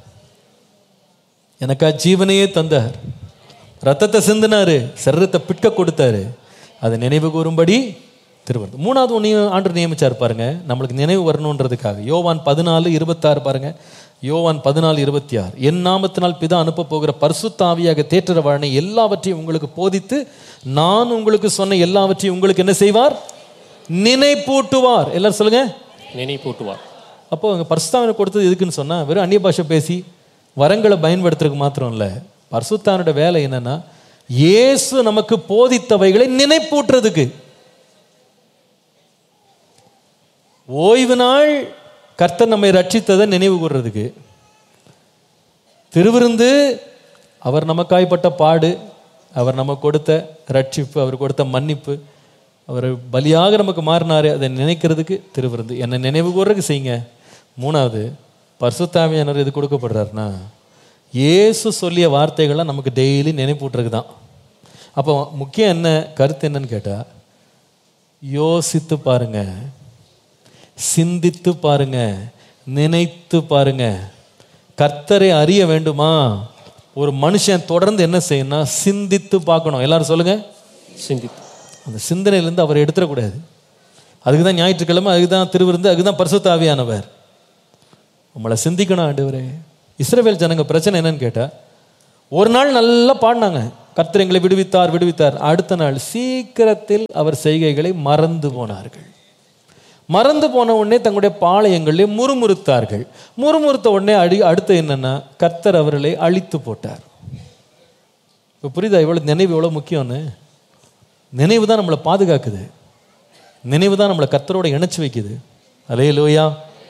எனக்காக ஜீவனையே தந்தார், ரத்தத்தை சிந்தினாரு, சரீரத்தை பிட்க கொடுத்தாரு. அதை நினைவு கூறும்படி திருவிருந்து. 3வது ஒன்றையும் ஆண்டவர் நியமிச்சார் பாருங்க, நம்மளுக்கு நினைவு வரணுன்றதுக்காக. யோவான் 14:26 பாருங்க. யோவான் 14:26. என் நாமத்தினால் பிதா அனுப்ப போகிற பரிசுத்த ஆவியாக தேற்றரவாளனை எல்லாவற்றையும் உங்களுக்கு போதித்து நான் உங்களுக்கு சொன்ன எல்லாவற்றையும் உங்களுக்கு என்ன செய்வார்? நினைப்பூட்டுவார். எல்லாரும் சொல்லுங்க, நினைப்பூட்டுவார். அப்போ அங்கே பரிசுத்தாவினை கொடுத்தது எதுக்குன்னு சொன்னால், வெறும் அந்நிய பாஷை பேசி வரங்களை பயன்படுத்துறதுக்கு மாத்திரம் இல்லை. பரிசுத்தாவினோட வேலை என்னன்னா, இயேசு நமக்கு போதித்தவைகளை நினைப்பூட்டுறதுக்கு. ஓய்வு நாள் கர்த்தர் நம்மை ரட்சித்ததை நினைவு கூறுறதுக்கு. திருவிருந்து அவர் நமக்காய்ப்பட்ட பாடு, அவர் நமக்கு கொடுத்த ரட்சிப்பு, அவர் கொடுத்த மன்னிப்பு, அவர் பலியாக நமக்கு மாறினாரு, அதை நினைக்கிறதுக்கு திருவிருந்து. என்னை நினைவு கூறுறதுக்கு செய்யுங்க. 3வது பரிசுத்த ஆவியானவர் எது கொடுக்கப்படுறாருன்னா, இயேசு சொல்லிய வார்த்தைகள்லாம் நமக்கு டெய்லி நினைப்பூட்டுறதுக்கு தான். அப்போ முக்கியம் என்ன கருத்து என்னன்னு கேட்டால், யோசித்து பாருங்க, சிந்தித்து பாருங்க, நினைத்து பாருங்க. கர்த்தரை அறிய வேண்டுமா? ஒரு மனுஷன் தொடர்ந்து என்ன செய்யணும்னா, சிந்தித்து பார்க்கணும். எல்லாரும் சொல்லுங்க, சிந்தித்து. அந்த சிந்தனையிலேருந்து அவரை எடுத்துடக்கூடாது. அதுக்கு தான் ஞாயிற்றுக்கிழமை, அதுக்கு தான் திருவிருந்து, அதுக்கு தான் பரிசுத்த ஆவியானவர். உங்களை சிந்திக்கணும் ஆண்டவரே. இஸ்ரவேல் ஜனங்க பிரச்சனை என்னன்னு கேட்டா, ஒரு நாள் நல்லா பாடினாங்க, கர்த்தர் எங்களை விடுவித்தார் விடுவித்தார். அடுத்த நாள் சீக்கிரத்தில் அவர் செய்கைகளை மறந்து போனார்கள். மறந்து போன உடனே தங்களுடைய பாளையங்களிலே முறுமுறுத்தார்கள். முறுமுறுத்த உடனே அடுத்து என்னன்னா, கர்த்தர் அவர்களை அழித்து போட்டார். இப்போ புரியுதா நினைவு எவ்வளோ முக்கியம்னு? நினைவு தான் நம்மளை பாதுகாக்குது. நினைவு தான் நம்மளை கர்த்தரோட இணைச்சி வைக்குது. அல்லேலூயா.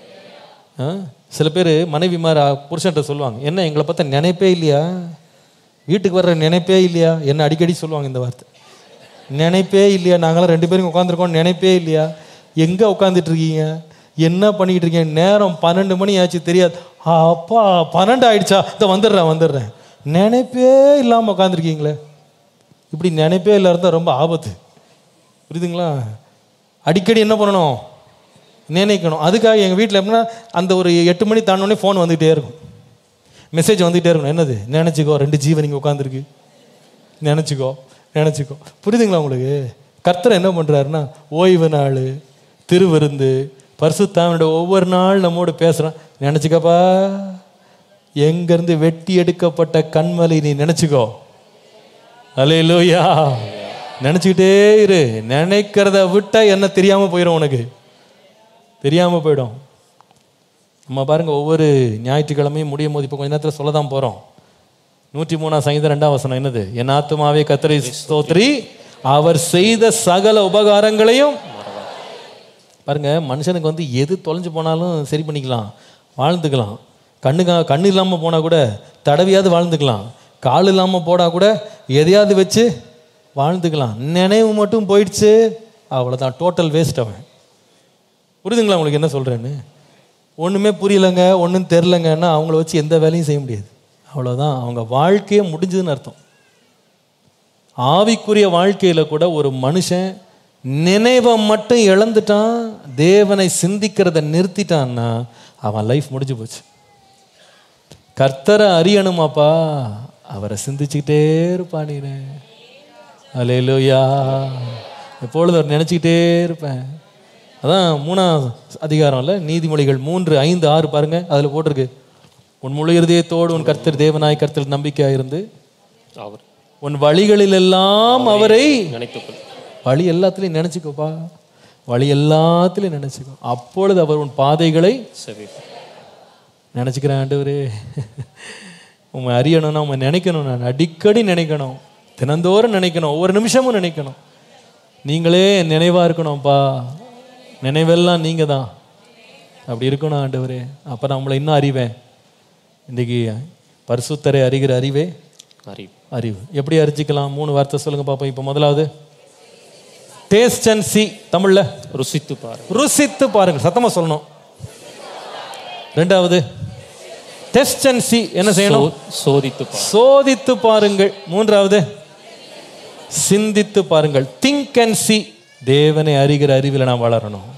சில பேர் மனைவிமார் புருஷன்ட்ட சொல்லுவாங்க, என்ன எங்களை பார்த்தா நினைப்பே இல்லையா, வீட்டுக்கு வர்ற நினைப்பே இல்லையா? என்ன அடிக்கடி சொல்லுவாங்க இந்த வார்த்தை, நினைப்பே இல்லையா, நாங்களாம் 2 பேரும் உட்காந்துருக்கோம், நினைப்பே இல்லையா? எங்கே உட்காந்துட்டு இருக்கீங்க, என்ன பண்ணிக்கிட்டு இருக்கீங்க? நேரம் 12 மணி ஆச்சு தெரியாது. அப்பா 12 ஆயிடுச்சா, இதை வந்துடுறேன். நினைப்பே இல்லாமல் உட்காந்துருக்கீங்களே. இப்படி நினைப்பே இல்லை இருந்தால் ரொம்ப ஆபத்து. புரியுதுங்களா? அடிக்கடி என்ன பண்ணணும், நினைக்கணும். அதுக்காக எங்கள் வீட்டில் எப்படின்னா, அந்த ஒரு 8 மணி தாண்டோடனே ஃபோன் வந்துகிட்டே இருக்கும், மெசேஜ் வந்துகிட்டே இருக்கணும். என்னது? நினச்சிக்கோ, 2 ஜீவன் இங்கே உட்காந்துருக்கு, நினச்சிக்கோ. புரியுதுங்களா உங்களுக்கு? கர்த்தர் என்ன பண்ணுறாருன்னா, ஓய்வு நாள், திருவிருந்து, பரிசுத்தாவினுடைய ஒவ்வொரு நாள் நம்மோடு பேசுகிறான். நினச்சிக்கப்பா, எங்கேருந்து வெட்டி எடுக்கப்பட்ட கண்மலை நீ நினச்சிக்கோ. அல்லேலூயா. நினச்சிக்கிட்டே இரு. நினைக்கிறத விட்டா என்ன தெரியாமல் போயிடும், உனக்கு தெரியாமல் போயிடும். நம்ம பாருங்க, ஒவ்வொரு ஞாயிற்றுக்கிழமையும் முடியும் போது இப்போ கொஞ்ச நேரத்தில் சொல்ல தான் போகிறோம். 103 சங்கீதம் 2 வசனம் என்னது? என் ஆத்துமாவே கர்த்தரை ஸ்தோத்திரி, அவர் செய்த சகல உபகாரங்களையும். பாருங்க, மனுஷனுக்கு எது தொலைஞ்சு போனாலும் சரி பண்ணிக்கலாம், வாழ்ந்துக்கலாம். கண்ணு இல்லாமல் போனால் கூட தடவியாவது வாழ்ந்துக்கலாம். கால் இல்லாமல் போனால் கூட எதையாவது வச்சு வாழ்ந்துக்கலாம். நினைவு மட்டும் போயிடுச்சு, அவ்வளோதான், டோட்டல் வேஸ்ட் அவன். புரியுதுங்களா உங்களுக்கு என்ன சொல்கிறேன்னு? ஒன்றுமே புரியலைங்க, ஒன்றும் தெரிலங்கன்னா அவங்கள வச்சு எந்த வேலையும் செய்ய முடியாது. அவ்வளோதான், அவங்க வாழ்க்கையே முடிஞ்சதுன்னு அர்த்தம். ஆவிக்குரிய வாழ்க்கையில் கூட ஒரு மனுஷன் நினைவை மட்டும் இழந்துட்டான், தேவனை சிந்திக்கிறத நிறுத்திட்டான்னா அவன் லைஃப் முடிஞ்சு போச்சு. கர்த்தரை அறியணுமாப்பா, அவரை சிந்திச்சுக்கிட்டே இருப்பானே. அல்லேலூயா. எப்பொழுது அவர் நினச்சிக்கிட்டே இருப்பேன். அதான் 3ஆம் அதிகாரம் இல்லை, நீதிமொழிகள் 3, 5, 6 பாருங்க, அதில் போட்டிருக்கு, உன் முழு இருதயத்தோடு உன் கர்த்தர் தேவனாய் கர்த்தர் நம்பிக்கையாக இருந்து அவர் உன் வழிகளில் எல்லாம் அவரை நினைத்துக்கொள். வழி எல்லாத்துலையும் நினச்சிக்கோப்பா, வழி எல்லாத்துலையும் நினச்சிக்கோ. அப்பொழுது அவர் உன் பாதைகளை நினச்சிக்கிறேன். ஆண்டவரே, உண்மை அறியணும்னா உண்மை நினைக்கணும். நான் அடிக்கடி நினைக்கணும், தினந்தோறும் நினைக்கணும், ஒவ்வொரு நிமிஷமும் நினைக்கணும். நீங்களே நினைவாக இருக்கணும்ப்பா, நினைவெல்லாம் நீங்கள் தான். அப்படி இருக்கணும் ஆண்டவரே. அப்போ நான் உங்களை இன்னும் அறிவேன். இன்றைக்கி பரிசுத்தரை அறிகிற அறிவே அறிவு. எப்படி அறிஞ்சிக்கலாம்? 3 வார்த்தை சொல்லுங்க பார்ப்போம். இப்போ முதலாவது டேஸ்ட் அண்ட் சி, தமிழ்ல ருசித்து பாருங்க. ருசித்து பாருங்க, சத்தமா சொல்லணும். 2வது டெஸ்ட் அண்ட் சி, என்ன செய்யணும்? சோதித்து பாருங்கள். 3வது சிந்தித்து பாருங்கள், திங்க் அண்ட் சி, தேவனை அறிகிற அறிவில் நாம் வளரணும்.